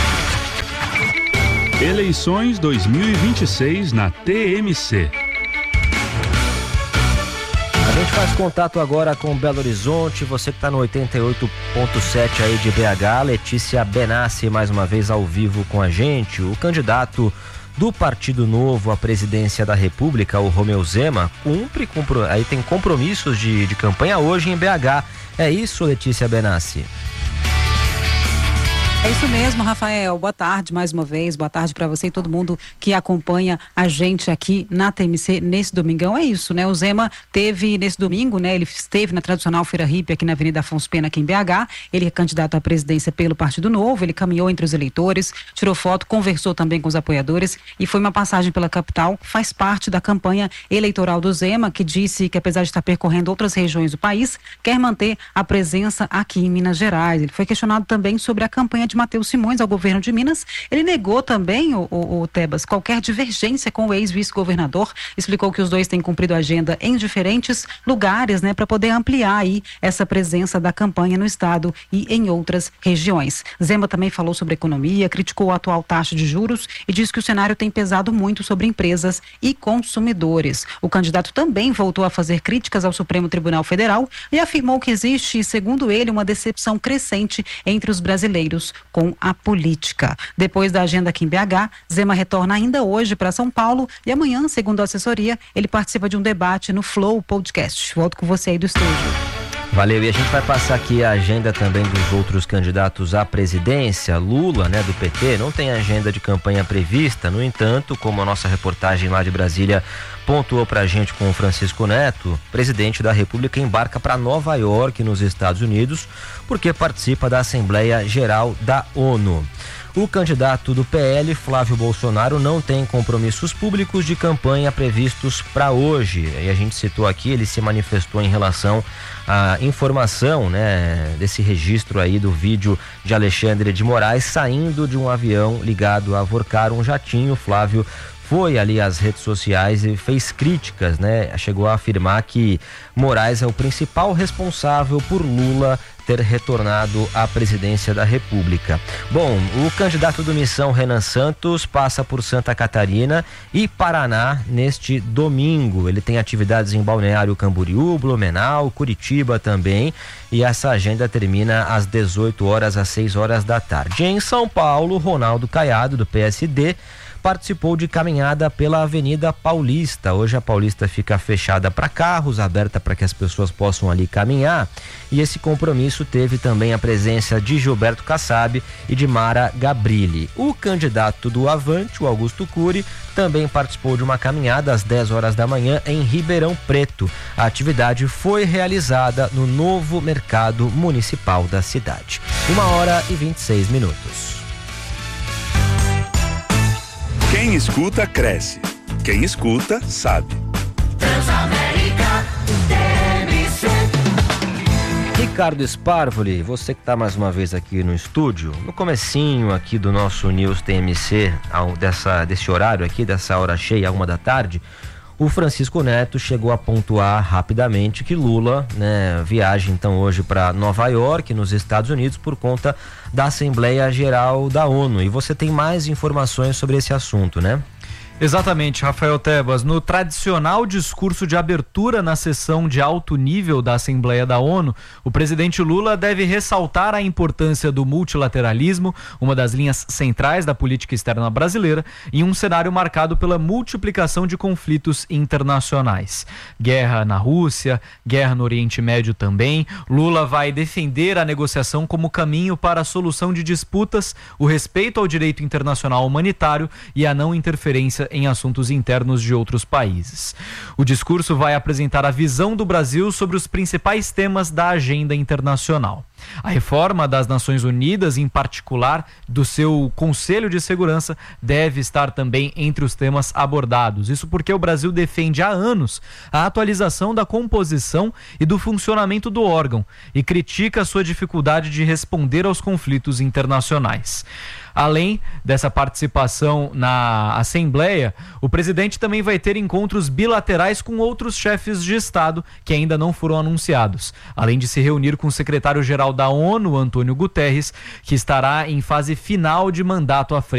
Eleições 2026 na TMC. A gente faz contato agora com Belo Horizonte, você que está no 88.7 aí de BH, Letícia Benassi, mais uma vez ao vivo com a gente. O candidato do Partido Novo à presidência da República, o Romeu Zema, aí tem compromissos de campanha hoje em BH. É isso, Letícia Benassi? É isso mesmo, Rafael. Boa tarde mais uma vez. Boa tarde para você e todo mundo que acompanha a gente aqui na TMC nesse domingão. É isso, né? O Zema teve nesse domingo, né? Ele esteve na tradicional Feira Hippie aqui na Avenida Afonso Pena, aqui em BH. Ele é candidato à presidência pelo Partido Novo. Ele caminhou entre os eleitores, tirou foto, conversou também com os apoiadores e foi uma passagem pela capital. Faz parte da campanha eleitoral do Zema, que disse que apesar de estar percorrendo outras regiões do país, quer manter a presença aqui em Minas Gerais. Ele foi questionado também sobre a campanha de Matheus Simões ao governo de Minas. Ele negou também, o Tebas, qualquer divergência com o ex-vice-governador, explicou que os dois têm cumprido a agenda em diferentes lugares, né, para poder ampliar aí essa presença da campanha no estado e em outras regiões. Zema também falou sobre economia, criticou a atual taxa de juros e disse que o cenário tem pesado muito sobre empresas e consumidores. O candidato também voltou a fazer críticas ao Supremo Tribunal Federal e afirmou que existe, segundo ele, uma decepção crescente entre os brasileiros com a política. Depois da agenda aqui em BH, Zema retorna ainda hoje para São Paulo e amanhã, segundo a assessoria, ele participa de um debate no Flow Podcast. Volto com você aí do estúdio. Valeu, e a gente vai passar aqui a agenda também dos outros candidatos à presidência. Lula, né, do PT, não tem agenda de campanha prevista, no entanto, como a nossa reportagem lá de Brasília pontuou pra gente com o Francisco Neto, presidente da República embarca para Nova York, nos Estados Unidos, porque participa da Assembleia Geral da ONU. O candidato do PL, Flávio Bolsonaro, não tem compromissos públicos de campanha previstos para hoje. E a gente citou aqui, ele se manifestou em relação à informação, né, desse registro aí do vídeo de Alexandre de Moraes saindo de um avião ligado a Vorcar, um jatinho. Flávio foi ali às redes sociais e fez críticas, né? Chegou a afirmar que Moraes é o principal responsável por Lula ter retornado à presidência da República. Bom, o candidato do Missão, Renan Santos, passa por Santa Catarina e Paraná neste domingo. Ele tem atividades em Balneário Camboriú, Blumenau, Curitiba também, e essa agenda termina às 18 horas às 6 horas da tarde. Em São Paulo, Ronaldo Caiado, do PSD, participou de caminhada pela Avenida Paulista. Hoje a Paulista fica fechada para carros, aberta para que as pessoas possam ali caminhar, e esse compromisso teve também a presença de Gilberto Kassab e de Mara Gabrilli. O candidato do Avante, o Augusto Cury, também participou de uma caminhada às 10 horas da manhã em Ribeirão Preto. A atividade foi realizada no novo mercado municipal da cidade. 1h26. Quem escuta, cresce. Quem escuta, sabe. Transamérica, TMC. Ricardo Sparvoli, você que está mais uma vez aqui no estúdio, no comecinho aqui do nosso News TMC, desse horário aqui, dessa hora cheia, 1 da tarde, O Francisco Neto chegou a pontuar rapidamente que Lula, né, viaja então hoje para Nova York, nos Estados Unidos, por conta da Assembleia Geral da ONU. E você tem mais informações sobre esse assunto, né? Exatamente, Rafael Tebas. No tradicional discurso de abertura na sessão de alto nível da Assembleia da ONU, o presidente Lula deve ressaltar a importância do multilateralismo, uma das linhas centrais da política externa brasileira, em um cenário marcado pela multiplicação de conflitos internacionais. Guerra na Rússia, guerra no Oriente Médio também. Lula vai defender a negociação como caminho para a solução de disputas, o respeito ao direito internacional humanitário e a não interferência em assuntos internos de outros países. O discurso vai apresentar a visão do Brasil sobre os principais temas da agenda internacional. A reforma das Nações Unidas, em particular do seu Conselho de Segurança, deve estar também entre os temas abordados. Isso porque o Brasil defende há anos a atualização da composição e do funcionamento do órgão e critica a sua dificuldade de responder aos conflitos internacionais. Além dessa participação na Assembleia, o presidente também vai ter encontros bilaterais com outros chefes de Estado que ainda não foram anunciados, além de se reunir com o secretário-geral da ONU, Antônio Guterres, que estará em fase final de mandato à frente